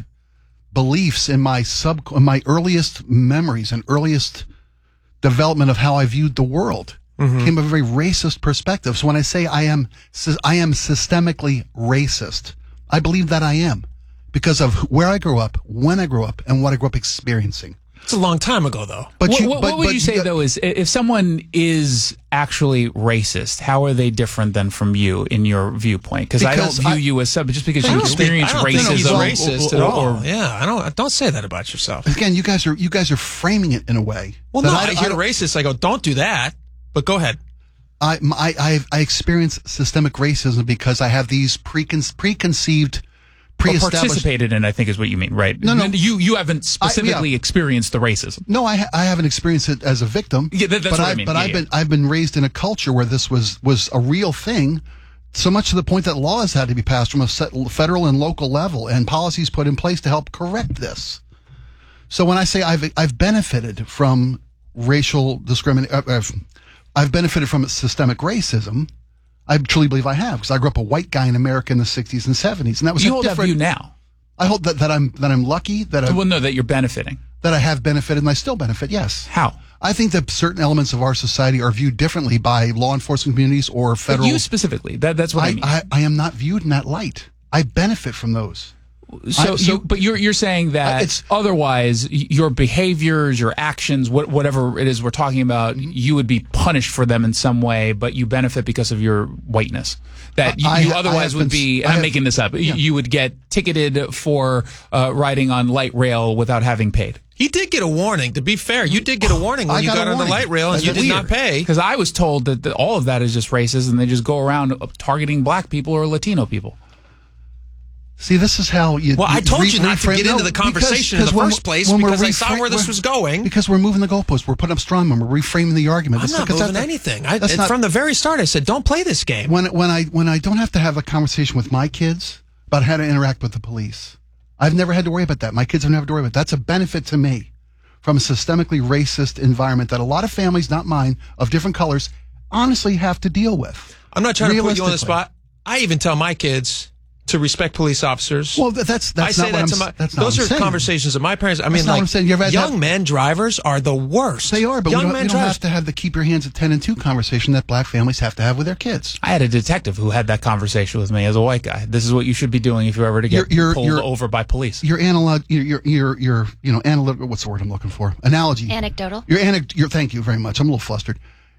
[SPEAKER 25] beliefs in my sub, in my earliest memories and earliest development of how I viewed the world
[SPEAKER 1] Mhm.
[SPEAKER 25] came from a very racist perspective. So when I say I am, I am systemically racist, I believe that I am because of where I grew up, when I grew up, and what I grew up experiencing.
[SPEAKER 1] It's a long time ago, though.
[SPEAKER 25] But
[SPEAKER 2] what,
[SPEAKER 25] you,
[SPEAKER 2] what,
[SPEAKER 25] but,
[SPEAKER 2] what would
[SPEAKER 25] but
[SPEAKER 2] you say
[SPEAKER 25] got-
[SPEAKER 2] though is if someone is actually racist, how are they different than from you in your viewpoint? Because I don't
[SPEAKER 25] Because
[SPEAKER 2] view
[SPEAKER 25] I-
[SPEAKER 2] you as sub, just because
[SPEAKER 1] I
[SPEAKER 2] you
[SPEAKER 1] don't think-
[SPEAKER 2] experience
[SPEAKER 1] I don't think he's
[SPEAKER 2] racism.
[SPEAKER 1] racist at
[SPEAKER 2] or-
[SPEAKER 1] all.
[SPEAKER 2] or-
[SPEAKER 1] yeah, I don't. Don't say that about yourself.
[SPEAKER 25] Again, you guys are you guys are framing it in a way.
[SPEAKER 1] Well,
[SPEAKER 25] that
[SPEAKER 1] no,
[SPEAKER 25] I,
[SPEAKER 1] I, hear
[SPEAKER 25] don't-
[SPEAKER 1] racist. I go, don't do that. But go ahead.
[SPEAKER 25] I, I, I, I experience systemic racism because I have these precon- preconceived,
[SPEAKER 2] or
[SPEAKER 25] pre-established.
[SPEAKER 2] participated in, I think is what you mean, right?
[SPEAKER 25] No, no.
[SPEAKER 2] You you haven't specifically
[SPEAKER 25] I- yeah.
[SPEAKER 2] experienced the racism.
[SPEAKER 25] No, I, ha- I haven't experienced it as a victim.
[SPEAKER 2] Yeah, that- that's
[SPEAKER 25] but
[SPEAKER 2] what I mean.
[SPEAKER 25] But
[SPEAKER 2] Yeah,
[SPEAKER 25] I've
[SPEAKER 2] yeah.
[SPEAKER 25] been I've been raised in a culture where this was was a real thing, so much to the point that laws had to be passed from a set, federal and local level, and policies put in place to help correct this. So when I say I've I've benefited from racial discrimination, uh, uh, I've benefited from systemic racism. I truly believe I have because I grew up a white guy in America in the sixties and seventies, and that was
[SPEAKER 2] You
[SPEAKER 25] a
[SPEAKER 2] hold that
[SPEAKER 25] different
[SPEAKER 2] view now.
[SPEAKER 25] I hope that, that I'm that I'm lucky that I
[SPEAKER 2] Well, no, that you're benefiting.
[SPEAKER 25] that I have benefited and I still benefit. Yes.
[SPEAKER 2] How?
[SPEAKER 25] I think that certain elements of our society are viewed differently by law enforcement communities or
[SPEAKER 2] But
[SPEAKER 25] federal.
[SPEAKER 2] you specifically. That that's what I,
[SPEAKER 25] I,
[SPEAKER 2] mean.
[SPEAKER 25] I, I am not viewed in that light. I benefit from those.
[SPEAKER 2] So,
[SPEAKER 25] I-
[SPEAKER 2] you, but you're you're saying that
[SPEAKER 25] Uh, it's-
[SPEAKER 2] otherwise y- your behaviors, your actions, what, whatever it is we're talking about, you would be punished for them in some way, but you benefit because of your whiteness. That you,
[SPEAKER 25] I-
[SPEAKER 2] you
[SPEAKER 25] I
[SPEAKER 2] otherwise
[SPEAKER 25] have
[SPEAKER 2] would
[SPEAKER 25] been-
[SPEAKER 2] be.
[SPEAKER 25] I
[SPEAKER 2] I'm
[SPEAKER 25] have-
[SPEAKER 2] making this up.
[SPEAKER 25] yeah.
[SPEAKER 2] You would get ticketed for uh, riding on light rail without having paid.
[SPEAKER 1] He did get a warning. To be fair, you did get a warning when
[SPEAKER 25] I
[SPEAKER 1] you
[SPEAKER 25] got
[SPEAKER 1] got
[SPEAKER 25] a
[SPEAKER 1] on the
[SPEAKER 25] warning.
[SPEAKER 1] light rail and
[SPEAKER 25] That's
[SPEAKER 1] you did
[SPEAKER 25] weird.
[SPEAKER 1] not pay.
[SPEAKER 2] Because I was told that, that all of that is just racist, and they just go around targeting black people or Latino people.
[SPEAKER 25] See, this is how you.
[SPEAKER 1] Well, I
[SPEAKER 25] you
[SPEAKER 1] told
[SPEAKER 25] re-
[SPEAKER 1] you not to
[SPEAKER 25] reframe-
[SPEAKER 1] get
[SPEAKER 25] no,
[SPEAKER 1] into the
[SPEAKER 25] because-
[SPEAKER 1] conversation in
[SPEAKER 25] because
[SPEAKER 1] the
[SPEAKER 25] when
[SPEAKER 1] first
[SPEAKER 25] we're-
[SPEAKER 1] place
[SPEAKER 25] when we're
[SPEAKER 1] because I saw
[SPEAKER 25] refra-
[SPEAKER 1] where this
[SPEAKER 25] we're-
[SPEAKER 1] was going.
[SPEAKER 25] Because we're moving the goalposts. We're putting up strongmen. We're reframing the argument.
[SPEAKER 1] I'm
[SPEAKER 25] That's
[SPEAKER 1] not
[SPEAKER 25] because
[SPEAKER 1] moving
[SPEAKER 25] that's-
[SPEAKER 1] anything. I,
[SPEAKER 25] that's
[SPEAKER 1] it-
[SPEAKER 25] not-
[SPEAKER 1] from the very start, I said, don't play this game.
[SPEAKER 25] when when I when I don't have to have a conversation with my kids about how to interact with the police, I've never had to worry about that. My kids have never had to worry about that. That's a benefit to me from a systemically racist environment that a lot of families, not mine, of different colors, honestly have to deal with.
[SPEAKER 1] I'm not trying to put you on the
[SPEAKER 25] Realistically.
[SPEAKER 1] spot. I even tell my kids to respect police officers.
[SPEAKER 25] Well, that- that's that's
[SPEAKER 1] I
[SPEAKER 25] not
[SPEAKER 1] say
[SPEAKER 25] what
[SPEAKER 1] that
[SPEAKER 25] I'm.
[SPEAKER 1] to
[SPEAKER 25] s-
[SPEAKER 1] my,
[SPEAKER 25] that's not
[SPEAKER 1] those
[SPEAKER 25] what I'm
[SPEAKER 1] are
[SPEAKER 25] saying.
[SPEAKER 1] conversations of my parents. I
[SPEAKER 25] That's
[SPEAKER 1] mean,
[SPEAKER 25] not what
[SPEAKER 1] like
[SPEAKER 25] I'm saying. You ever had to
[SPEAKER 1] young
[SPEAKER 25] have-
[SPEAKER 1] men drivers are the worst.
[SPEAKER 25] They are, but
[SPEAKER 1] young
[SPEAKER 25] we don't,
[SPEAKER 1] men
[SPEAKER 25] we don't
[SPEAKER 1] drivers.
[SPEAKER 25] have to have the keep your hands at ten and two conversation that black families have to have with their kids.
[SPEAKER 2] I had a detective who had that conversation with me as a white guy. This is what you should be doing if you're ever to get
[SPEAKER 25] You're- you're-
[SPEAKER 2] pulled
[SPEAKER 25] you're-
[SPEAKER 2] over by police.
[SPEAKER 25] Your analog, your your your, your you know analytical. What's the word I'm looking for? Analogy.
[SPEAKER 13] Anecdotal.
[SPEAKER 25] Your anec- your Thank you very much. I'm a little flustered.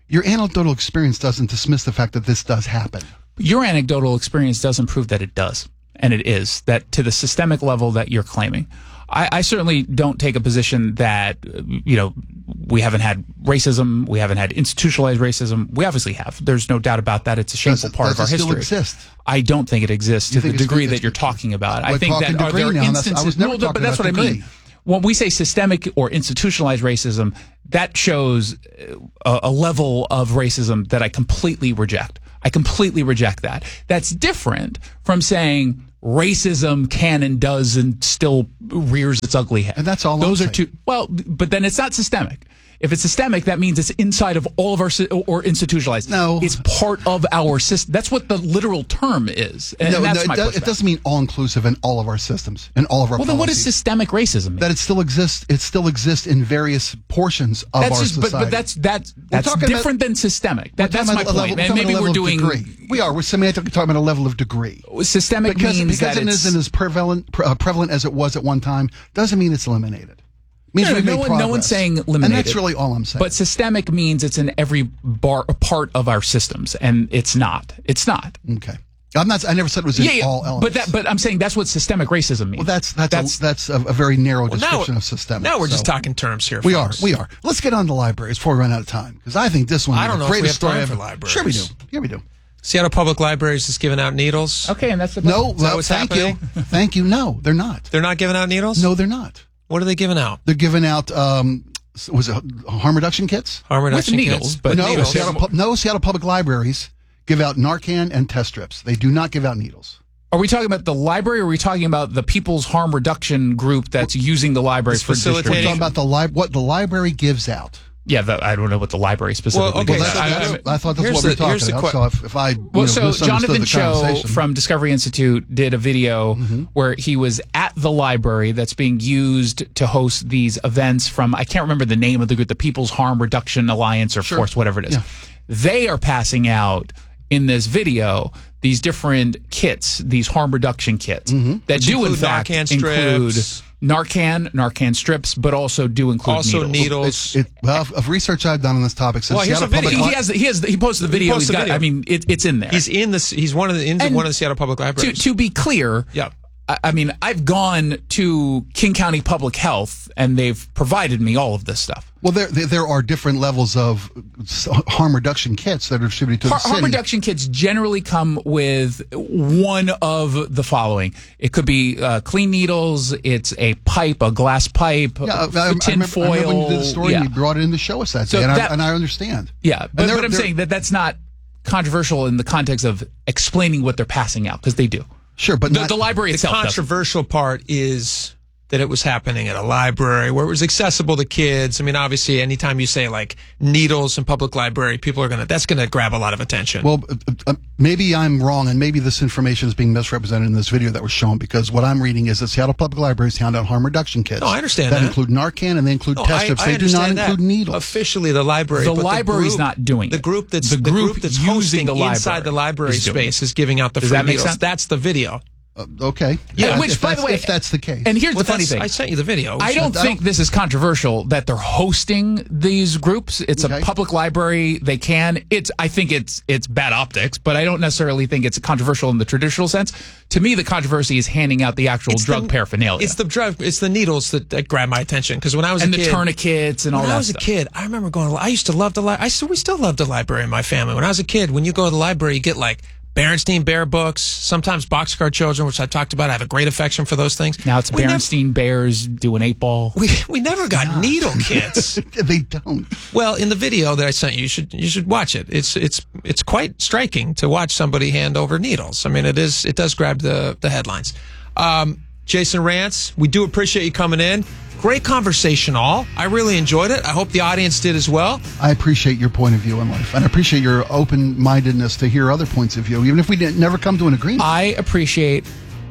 [SPEAKER 25] Your anecdotal experience doesn't dismiss the fact that this does happen.
[SPEAKER 2] Your anecdotal experience doesn't prove that it does, and it is, that to the systemic level that you're claiming. I, I certainly don't take a position that, you know, we haven't had racism, we haven't had institutionalized racism. We obviously have. There's no doubt about that. It's a shameful
[SPEAKER 25] does,
[SPEAKER 2] part
[SPEAKER 25] does
[SPEAKER 2] of our
[SPEAKER 25] it still
[SPEAKER 2] history.
[SPEAKER 25] Exist?
[SPEAKER 2] I don't think it exists
[SPEAKER 25] You
[SPEAKER 2] to the
[SPEAKER 25] think it's
[SPEAKER 2] degree
[SPEAKER 25] still-
[SPEAKER 2] that you're talking about.
[SPEAKER 25] We're
[SPEAKER 2] I think that
[SPEAKER 25] talking
[SPEAKER 2] are there
[SPEAKER 25] degree now, and that's- I
[SPEAKER 2] instances,
[SPEAKER 25] was never
[SPEAKER 2] well,
[SPEAKER 25] talking
[SPEAKER 2] but that's
[SPEAKER 25] about
[SPEAKER 2] what I mean.
[SPEAKER 25] degree.
[SPEAKER 2] When we say systemic or institutionalized racism, that shows a, a level of racism that I completely reject. I completely reject that. That's different from saying racism can and does and still rears its ugly head.
[SPEAKER 25] And that's all
[SPEAKER 2] Those
[SPEAKER 25] I'm
[SPEAKER 2] are two. Well, but then it's not systemic. If it's systemic, that means it's inside of all of our sy- or institutionalized.
[SPEAKER 25] No,
[SPEAKER 2] it's part of our system. That's what the literal term is, and
[SPEAKER 25] no,
[SPEAKER 2] that's
[SPEAKER 25] no,
[SPEAKER 2] my
[SPEAKER 25] it, does,
[SPEAKER 2] pushback.
[SPEAKER 25] it doesn't mean all inclusive in all of our systems, in all of our
[SPEAKER 2] Well, then what
[SPEAKER 25] policies.
[SPEAKER 2] is systemic racism mean?
[SPEAKER 25] That it still exists. It still exists in various portions of
[SPEAKER 2] That's
[SPEAKER 25] our
[SPEAKER 2] just, but,
[SPEAKER 25] society.
[SPEAKER 2] but that's that's that's
[SPEAKER 25] talking
[SPEAKER 2] different
[SPEAKER 25] about-
[SPEAKER 2] than systemic. That,
[SPEAKER 25] We're
[SPEAKER 2] that's
[SPEAKER 25] talking
[SPEAKER 2] my
[SPEAKER 25] about a
[SPEAKER 2] point.
[SPEAKER 25] level-
[SPEAKER 2] And
[SPEAKER 25] talking
[SPEAKER 2] maybe
[SPEAKER 25] about a
[SPEAKER 2] we're
[SPEAKER 25] level of
[SPEAKER 2] doing
[SPEAKER 25] degree. We are. We're semantically talking about a level of degree.
[SPEAKER 2] systemic
[SPEAKER 25] because,
[SPEAKER 2] means
[SPEAKER 25] because
[SPEAKER 2] that
[SPEAKER 25] it
[SPEAKER 2] it's,
[SPEAKER 25] isn't as prevalent pre- uh, prevalent as it was at one time. Doesn't mean it's eliminated. Means
[SPEAKER 2] No,
[SPEAKER 25] we've
[SPEAKER 2] no,
[SPEAKER 25] made
[SPEAKER 2] one,
[SPEAKER 25] progress.
[SPEAKER 2] no one's saying eliminated.
[SPEAKER 25] And that's really all I'm saying.
[SPEAKER 2] But systemic means it's in every bar, part of our systems, and it's not. It's not.
[SPEAKER 25] Okay. I'm not. I never said it was in
[SPEAKER 2] Yeah, yeah,
[SPEAKER 25] all elements.
[SPEAKER 2] but that. But I'm saying that's what systemic racism means.
[SPEAKER 25] Well, that's that's that's a, that's a, a very narrow
[SPEAKER 1] Well, now-
[SPEAKER 25] description of systemic.
[SPEAKER 1] Now we're
[SPEAKER 25] so-
[SPEAKER 1] just talking terms here.
[SPEAKER 25] We
[SPEAKER 1] folks.
[SPEAKER 25] are. We are. Let's get on to libraries before we run out of time, because I think this one
[SPEAKER 1] I
[SPEAKER 25] is
[SPEAKER 1] don't
[SPEAKER 25] the
[SPEAKER 1] know if we
[SPEAKER 25] greatest
[SPEAKER 1] have
[SPEAKER 25] story
[SPEAKER 1] time
[SPEAKER 25] ever.
[SPEAKER 1] for libraries.
[SPEAKER 25] Sure we do. Here we do.
[SPEAKER 1] Seattle Public Libraries is giving out needles.
[SPEAKER 2] Okay, and that's the
[SPEAKER 25] No,
[SPEAKER 1] Is that
[SPEAKER 25] well,
[SPEAKER 1] what's
[SPEAKER 25] thank
[SPEAKER 1] happening?
[SPEAKER 25] you. Thank you. No, they're not.
[SPEAKER 1] They're not giving out needles?
[SPEAKER 25] No, they're not.
[SPEAKER 1] What are they giving out?
[SPEAKER 25] They're giving out. Um, was it harm reduction kits?
[SPEAKER 1] Harm reduction
[SPEAKER 2] With
[SPEAKER 1] kits?
[SPEAKER 2] needles, but
[SPEAKER 25] no,
[SPEAKER 2] needles.
[SPEAKER 25] Seattle, Pub- no. Seattle Public Libraries give out Narcan and test strips. They do not give out needles.
[SPEAKER 2] Are we talking about the library, or are we talking about the People's Harm Reduction Group that's using the library
[SPEAKER 1] It's
[SPEAKER 2] for
[SPEAKER 1] facilitating-
[SPEAKER 25] We're
[SPEAKER 2] distribution?
[SPEAKER 25] talking about the li- what the library gives out.
[SPEAKER 2] Yeah, the, I don't know what the library specifically.
[SPEAKER 1] Well, okay,
[SPEAKER 2] does.
[SPEAKER 25] Well, that's,
[SPEAKER 1] so
[SPEAKER 25] that's,
[SPEAKER 1] that's-
[SPEAKER 25] I, thought that's
[SPEAKER 1] here's
[SPEAKER 25] what we were
[SPEAKER 1] the- here's
[SPEAKER 25] talking
[SPEAKER 1] the
[SPEAKER 25] about.
[SPEAKER 1] que-
[SPEAKER 25] So if, if I you
[SPEAKER 2] Well,
[SPEAKER 25] know,
[SPEAKER 2] so
[SPEAKER 25] misunderstood
[SPEAKER 2] Jonathan
[SPEAKER 25] the
[SPEAKER 2] Cho
[SPEAKER 25] conversation.
[SPEAKER 2] from Discovery Institute did a video
[SPEAKER 25] Mm-hmm.
[SPEAKER 2] where he was at the library that's being used to host these events from, I can't remember the name of the group, the People's Harm Reduction Alliance or
[SPEAKER 25] Sure.
[SPEAKER 2] Force, whatever it is.
[SPEAKER 25] Yeah.
[SPEAKER 2] They are passing out in this video these different kits, these harm reduction kits
[SPEAKER 25] Mm-hmm.
[SPEAKER 2] that
[SPEAKER 1] Which
[SPEAKER 2] do in
[SPEAKER 1] include
[SPEAKER 2] fact
[SPEAKER 1] Narcan
[SPEAKER 2] include
[SPEAKER 1] strips.
[SPEAKER 2] Narcan, Narcan strips, but also do include
[SPEAKER 1] Also
[SPEAKER 2] needles.
[SPEAKER 1] needles.
[SPEAKER 25] It, well, of- of research I've done on this topic says
[SPEAKER 1] Well, here's
[SPEAKER 25] Seattle
[SPEAKER 1] a video.
[SPEAKER 25] Public
[SPEAKER 2] He, he has, he has, he posted the video.
[SPEAKER 1] posted
[SPEAKER 2] He's
[SPEAKER 1] the
[SPEAKER 2] got.
[SPEAKER 1] video.
[SPEAKER 2] I mean, it, it's in there.
[SPEAKER 1] He's in this. He's one of the in
[SPEAKER 2] And
[SPEAKER 1] one of the Seattle Public
[SPEAKER 2] to,
[SPEAKER 1] Libraries.
[SPEAKER 2] to be clear,
[SPEAKER 1] Yeah.
[SPEAKER 2] I, I mean, I've gone to King County Public Health, and they've provided me all of this stuff.
[SPEAKER 25] Well, there, there there are different levels of harm reduction kits that are distributed to
[SPEAKER 2] Har-
[SPEAKER 25] the city.
[SPEAKER 2] harm reduction kits generally come with one of the following. It could be uh, clean needles. It's a pipe, a glass pipe,
[SPEAKER 25] Yeah, I, I, I,
[SPEAKER 2] tin
[SPEAKER 25] remember,
[SPEAKER 2] foil.
[SPEAKER 25] I remember when you did the story
[SPEAKER 2] yeah.
[SPEAKER 25] and you brought it in to show us that
[SPEAKER 2] So
[SPEAKER 25] day, and,
[SPEAKER 2] that-
[SPEAKER 25] I, and I understand.
[SPEAKER 2] Yeah, but,
[SPEAKER 25] they're-
[SPEAKER 2] but I'm
[SPEAKER 25] they're-
[SPEAKER 2] saying that that's not controversial in the context of explaining what they're passing out, because they do.
[SPEAKER 25] Sure, but
[SPEAKER 2] the,
[SPEAKER 25] not,
[SPEAKER 2] the library
[SPEAKER 1] the
[SPEAKER 2] itself doesn't.
[SPEAKER 1] controversial part is that it was happening at a library where it was accessible to kids. I mean, obviously, anytime you say like needles in public library, people are gonna that's gonna grab a lot of attention.
[SPEAKER 25] Well, uh, uh, maybe I'm wrong, and maybe this information is being misrepresented in this video that was shown, because what I'm reading is that Seattle Public Libraries hand out harm reduction kits.
[SPEAKER 1] No, I understand
[SPEAKER 25] that.
[SPEAKER 1] that.
[SPEAKER 25] include Narcan and they include
[SPEAKER 1] No,
[SPEAKER 25] test
[SPEAKER 1] I-
[SPEAKER 25] strips.
[SPEAKER 1] I
[SPEAKER 25] They do not
[SPEAKER 1] understand that.
[SPEAKER 25] include needles.
[SPEAKER 1] Officially, the library.
[SPEAKER 2] The
[SPEAKER 1] but
[SPEAKER 2] library's
[SPEAKER 1] group-
[SPEAKER 2] not doing
[SPEAKER 1] the
[SPEAKER 2] it.
[SPEAKER 1] group that's
[SPEAKER 2] The
[SPEAKER 1] the
[SPEAKER 2] group
[SPEAKER 1] group, that's
[SPEAKER 2] using
[SPEAKER 1] hosting
[SPEAKER 2] the library
[SPEAKER 1] inside the library
[SPEAKER 2] is doing
[SPEAKER 1] space is giving out the
[SPEAKER 2] Does
[SPEAKER 1] free
[SPEAKER 2] that make
[SPEAKER 1] needles.
[SPEAKER 2] sense?
[SPEAKER 1] That's the video.
[SPEAKER 25] Uh, okay.
[SPEAKER 2] Yeah, which,
[SPEAKER 25] if
[SPEAKER 2] by
[SPEAKER 25] that's-
[SPEAKER 2] the way,
[SPEAKER 25] if that's the case.
[SPEAKER 2] And here's
[SPEAKER 1] Well,
[SPEAKER 2] the funny
[SPEAKER 1] that's-
[SPEAKER 2] thing.
[SPEAKER 1] I sent you the video.
[SPEAKER 2] I don't
[SPEAKER 25] I
[SPEAKER 2] think
[SPEAKER 25] don't-
[SPEAKER 2] this is controversial that they're hosting these groups. It's
[SPEAKER 25] Okay.
[SPEAKER 2] a public library. They can. It's. I think it's it's bad optics, but I don't necessarily think it's controversial in the traditional sense. To me, the controversy is handing out the actual
[SPEAKER 1] It's
[SPEAKER 2] drug
[SPEAKER 1] the-
[SPEAKER 2] paraphernalia.
[SPEAKER 1] It's the drug. It's the needles that, that grab my attention. Because when I was
[SPEAKER 2] and
[SPEAKER 1] a
[SPEAKER 2] the
[SPEAKER 1] kid,
[SPEAKER 2] tourniquets and all
[SPEAKER 1] when
[SPEAKER 2] that
[SPEAKER 1] I was
[SPEAKER 2] stuff.
[SPEAKER 1] a kid, I remember going. I used to love the. Li- I still we still love the library in my family. When I was a kid, when you go to the library, you get like Berenstein Bear books, sometimes Boxcar Children, which I talked about. I have a great affection for those things.
[SPEAKER 2] Now it's
[SPEAKER 1] We nev-
[SPEAKER 2] Berenstein Bears doing eight ball.
[SPEAKER 1] We we never got needle kits.
[SPEAKER 25] they don't.
[SPEAKER 1] Well, in the video that I sent you, you should you should watch it. It's it's it's quite striking to watch somebody hand over needles. I mean, it is it does grab the the headlines. Um, Jason Rantz, we do appreciate you coming in. Great conversation, all. I really enjoyed it. I hope the audience did as well.
[SPEAKER 25] I appreciate your point of view in life, and I appreciate your open-mindedness to hear other points of view, even if we didn't never come to an agreement.
[SPEAKER 2] I appreciate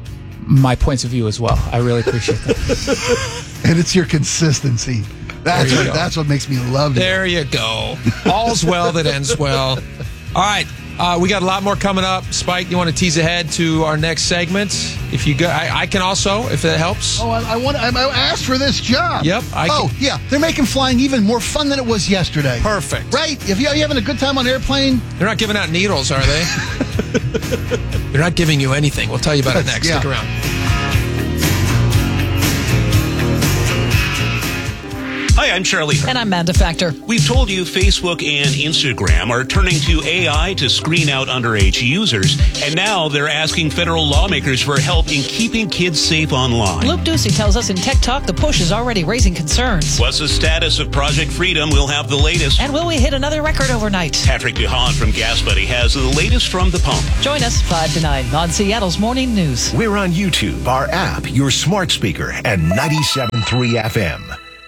[SPEAKER 2] my points of view as well. I really appreciate that.
[SPEAKER 25] And it's your consistency. That's
[SPEAKER 1] There you
[SPEAKER 25] what,
[SPEAKER 1] go.
[SPEAKER 25] that's what makes me love you.
[SPEAKER 1] There you go. All's well that ends well. All right. Uh, we got a lot more coming up. Spike, you want to tease ahead to our next segment? If you go, I, I can also, if that helps.
[SPEAKER 25] Oh, I, I want. I, I asked for this job.
[SPEAKER 1] Yep. I
[SPEAKER 25] oh,
[SPEAKER 1] can.
[SPEAKER 25] yeah. They're making flying even more fun than it was yesterday.
[SPEAKER 1] Perfect.
[SPEAKER 25] Right? If you, are you having a good time on an airplane?
[SPEAKER 1] They're not giving out needles, are they? They're not giving you anything. We'll tell you about it next.
[SPEAKER 25] Yeah.
[SPEAKER 1] Stick around.
[SPEAKER 3] Hi, I'm Charlie.
[SPEAKER 13] And I'm Amanda Factor.
[SPEAKER 3] We've told you Facebook and Instagram are turning to A I to screen out underage users, and now they're asking federal lawmakers for help in keeping kids safe online.
[SPEAKER 13] Luke Ducey tells us in Tech Talk the push is already raising concerns.
[SPEAKER 3] What's the status of Project Freedom? We'll have the latest.
[SPEAKER 13] And will we hit another record overnight?
[SPEAKER 3] Patrick Duhan from Gas Buddy has the latest from the pump.
[SPEAKER 13] Join us five to nine on Seattle's Morning News.
[SPEAKER 5] We're on YouTube, our app, your smart speaker, and ninety-seven point three F M.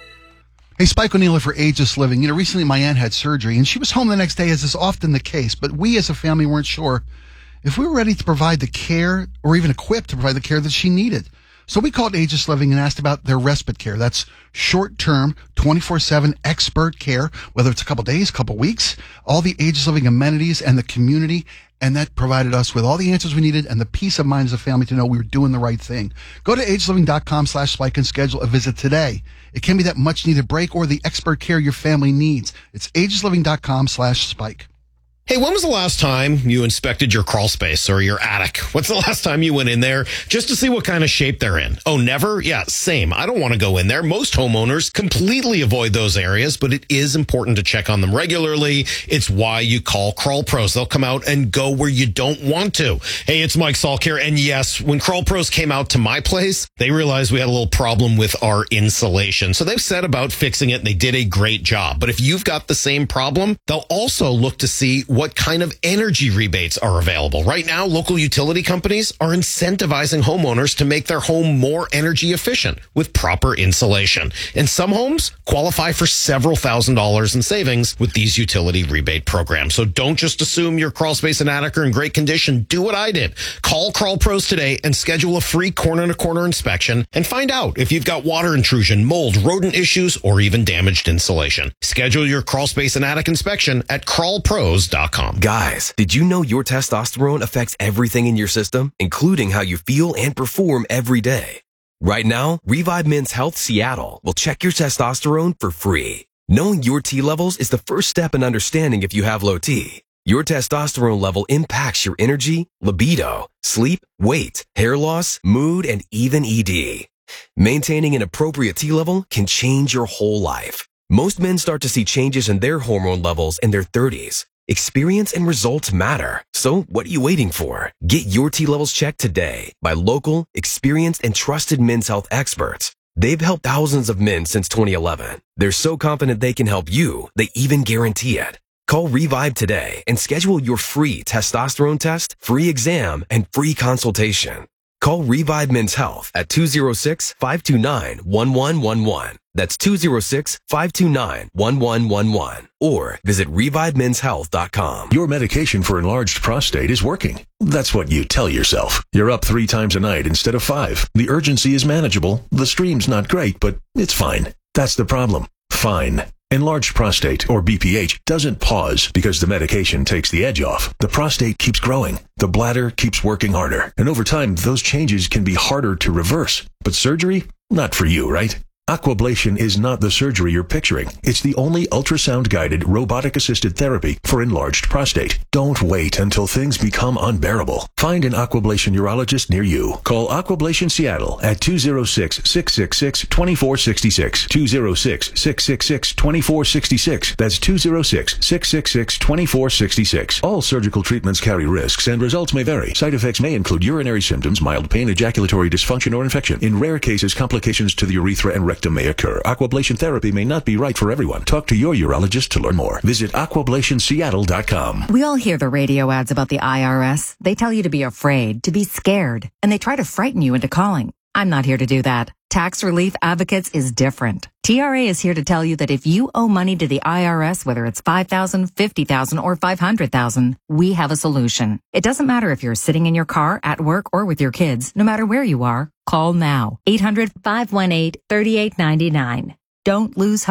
[SPEAKER 25] Hey, Spike O'Neill for Ageless Living. You know, recently my aunt had surgery, and she was home the next day, as is often the case. But we as a family weren't sure if we were ready to provide the care or even equipped to provide the care that she needed. So we called Ageless Living and asked about their respite care. That's short-term, twenty-four seven expert care, whether it's a couple days, couple weeks, all the Ageless Living amenities and the community. And that provided us with all the answers we needed and the peace of mind as a family to know we were doing the right thing. Go to agelessliving.com slash spike and schedule a visit today. It can be that much needed break or the expert care your family needs. It's agelessliving.com slash spike.
[SPEAKER 17] Hey, when was the last time you inspected your crawl space or your attic? What's the last time you went in there just to see what kind of shape they're in? Oh, never? Yeah, same. I don't want to go in there. Most homeowners completely avoid those areas, but it is important to check on them regularly. It's why you call Crawl Pros. They'll come out and go where you don't want to. Hey, it's Mike Salk here. And yes, when Crawl Pros came out to my place, they realized we had a little problem with our insulation. So they've set about fixing it, and they did a great job. But if you've got the same problem, they'll also look to see what kind of energy rebates are available. Right now, local utility companies are incentivizing homeowners to make their home more energy efficient with proper insulation. And some homes qualify for several thousand dollars in savings with these utility rebate programs. So don't just assume your crawl space and attic are in great condition. Do what I did. Call Crawl Pros today and schedule a free corner-to-corner inspection and find out if you've got water intrusion, mold, rodent issues, or even damaged insulation. Schedule your crawl space and attic inspection at crawl pros dot com.
[SPEAKER 18] Guys, did you know your testosterone affects everything in your system, including how you feel and perform every day? Right now, Revive Men's Health Seattle will check your testosterone for free. Knowing your T levels is the first step in understanding if you have low T. Your testosterone level impacts your energy, libido, sleep, weight, hair loss, mood, and even E D. Maintaining an appropriate T level can change your whole life. Most men start to see changes in their hormone levels in their thirties. Experience and results matter. So what are you waiting for? Get your T levels checked today by local, experienced, and trusted men's health experts. They've helped thousands of men since twenty eleven. They're so confident they can help you, they even guarantee it. Call Revive today and schedule your free testosterone test, free exam, and free consultation. Call Revive Men's Health at two oh six, five two nine, one one one one. That's two oh six, five two nine, one one one one. Or visit revive men's health dot com.
[SPEAKER 19] Your medication for enlarged prostate is working. That's what you tell yourself. You're up three times a night instead of five. The urgency is manageable. The stream's not great, but it's fine. That's the problem. Fine. Enlarged prostate, or B P H, doesn't pause because the medication takes the edge off. The prostate keeps growing. The bladder keeps working harder. And over time, those changes can be harder to reverse. But surgery? Not for you, right? Aquablation is not the surgery you're picturing. It's the only ultrasound-guided, robotic-assisted therapy for enlarged prostate. Don't wait until things become unbearable. Find an Aquablation urologist near you. Call Aquablation Seattle at two oh six, six six six, two four six six, two oh six, six six six, two four six six. That's two oh six, six six six, two four six six. All surgical treatments carry risks and results may vary. Side effects may include urinary symptoms, mild pain, ejaculatory dysfunction, or infection. In rare cases, complications to the urethra and rectum may occur. Aquablation therapy may not be right for everyone. Talk to your urologist to learn more. Visit aquablation seattle dot com.
[SPEAKER 20] We all hear the radio ads about the I R S. They tell you to be afraid, to be scared, and they try to frighten you into calling. I'm not here to do that. Tax Relief Advocates is different. T R A is here to tell you that if you owe money to the I R S, whether it's five thousand dollars, fifty thousand dollars, or five hundred thousand dollars, we have a solution. It doesn't matter if you're sitting in your car, at work, or with your kids. No matter where you are, call now. eight hundred, five one eight, three eight nine nine. Don't lose hope.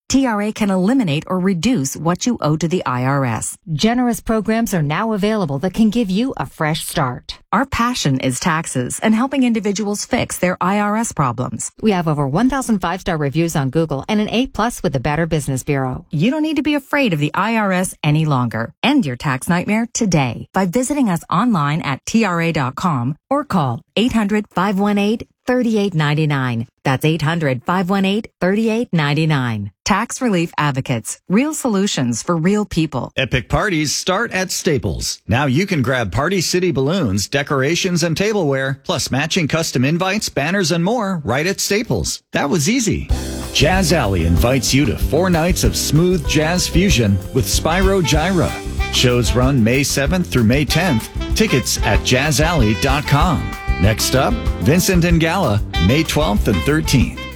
[SPEAKER 20] T R A can eliminate or reduce what you owe to the I R S. Generous programs are now available that can give you a fresh start. Our passion is taxes and helping individuals fix their I R S problems. We have over one thousand five-star reviews on Google and an A plus with the Better Business Bureau. You don't need to be afraid of the I R S any longer. End your tax nightmare today by visiting us online at T R A dot com or call eight hundred, five one eight, three eight nine nine. That's eight hundred, five one eight, three eight nine nine. Tax Relief Advocates. Real solutions for real people.
[SPEAKER 11] Epic parties start at Staples. Now you can grab Party City balloons, decorations, and tableware, plus matching custom invites, banners, and more right at Staples. That was easy. Jazz Alley invites you to four nights of smooth jazz fusion with Spyro Gyra. Shows run May seventh through May tenth. Tickets at jazz alley dot com. Next up, Vincent and Gala, May twelfth and thirteenth.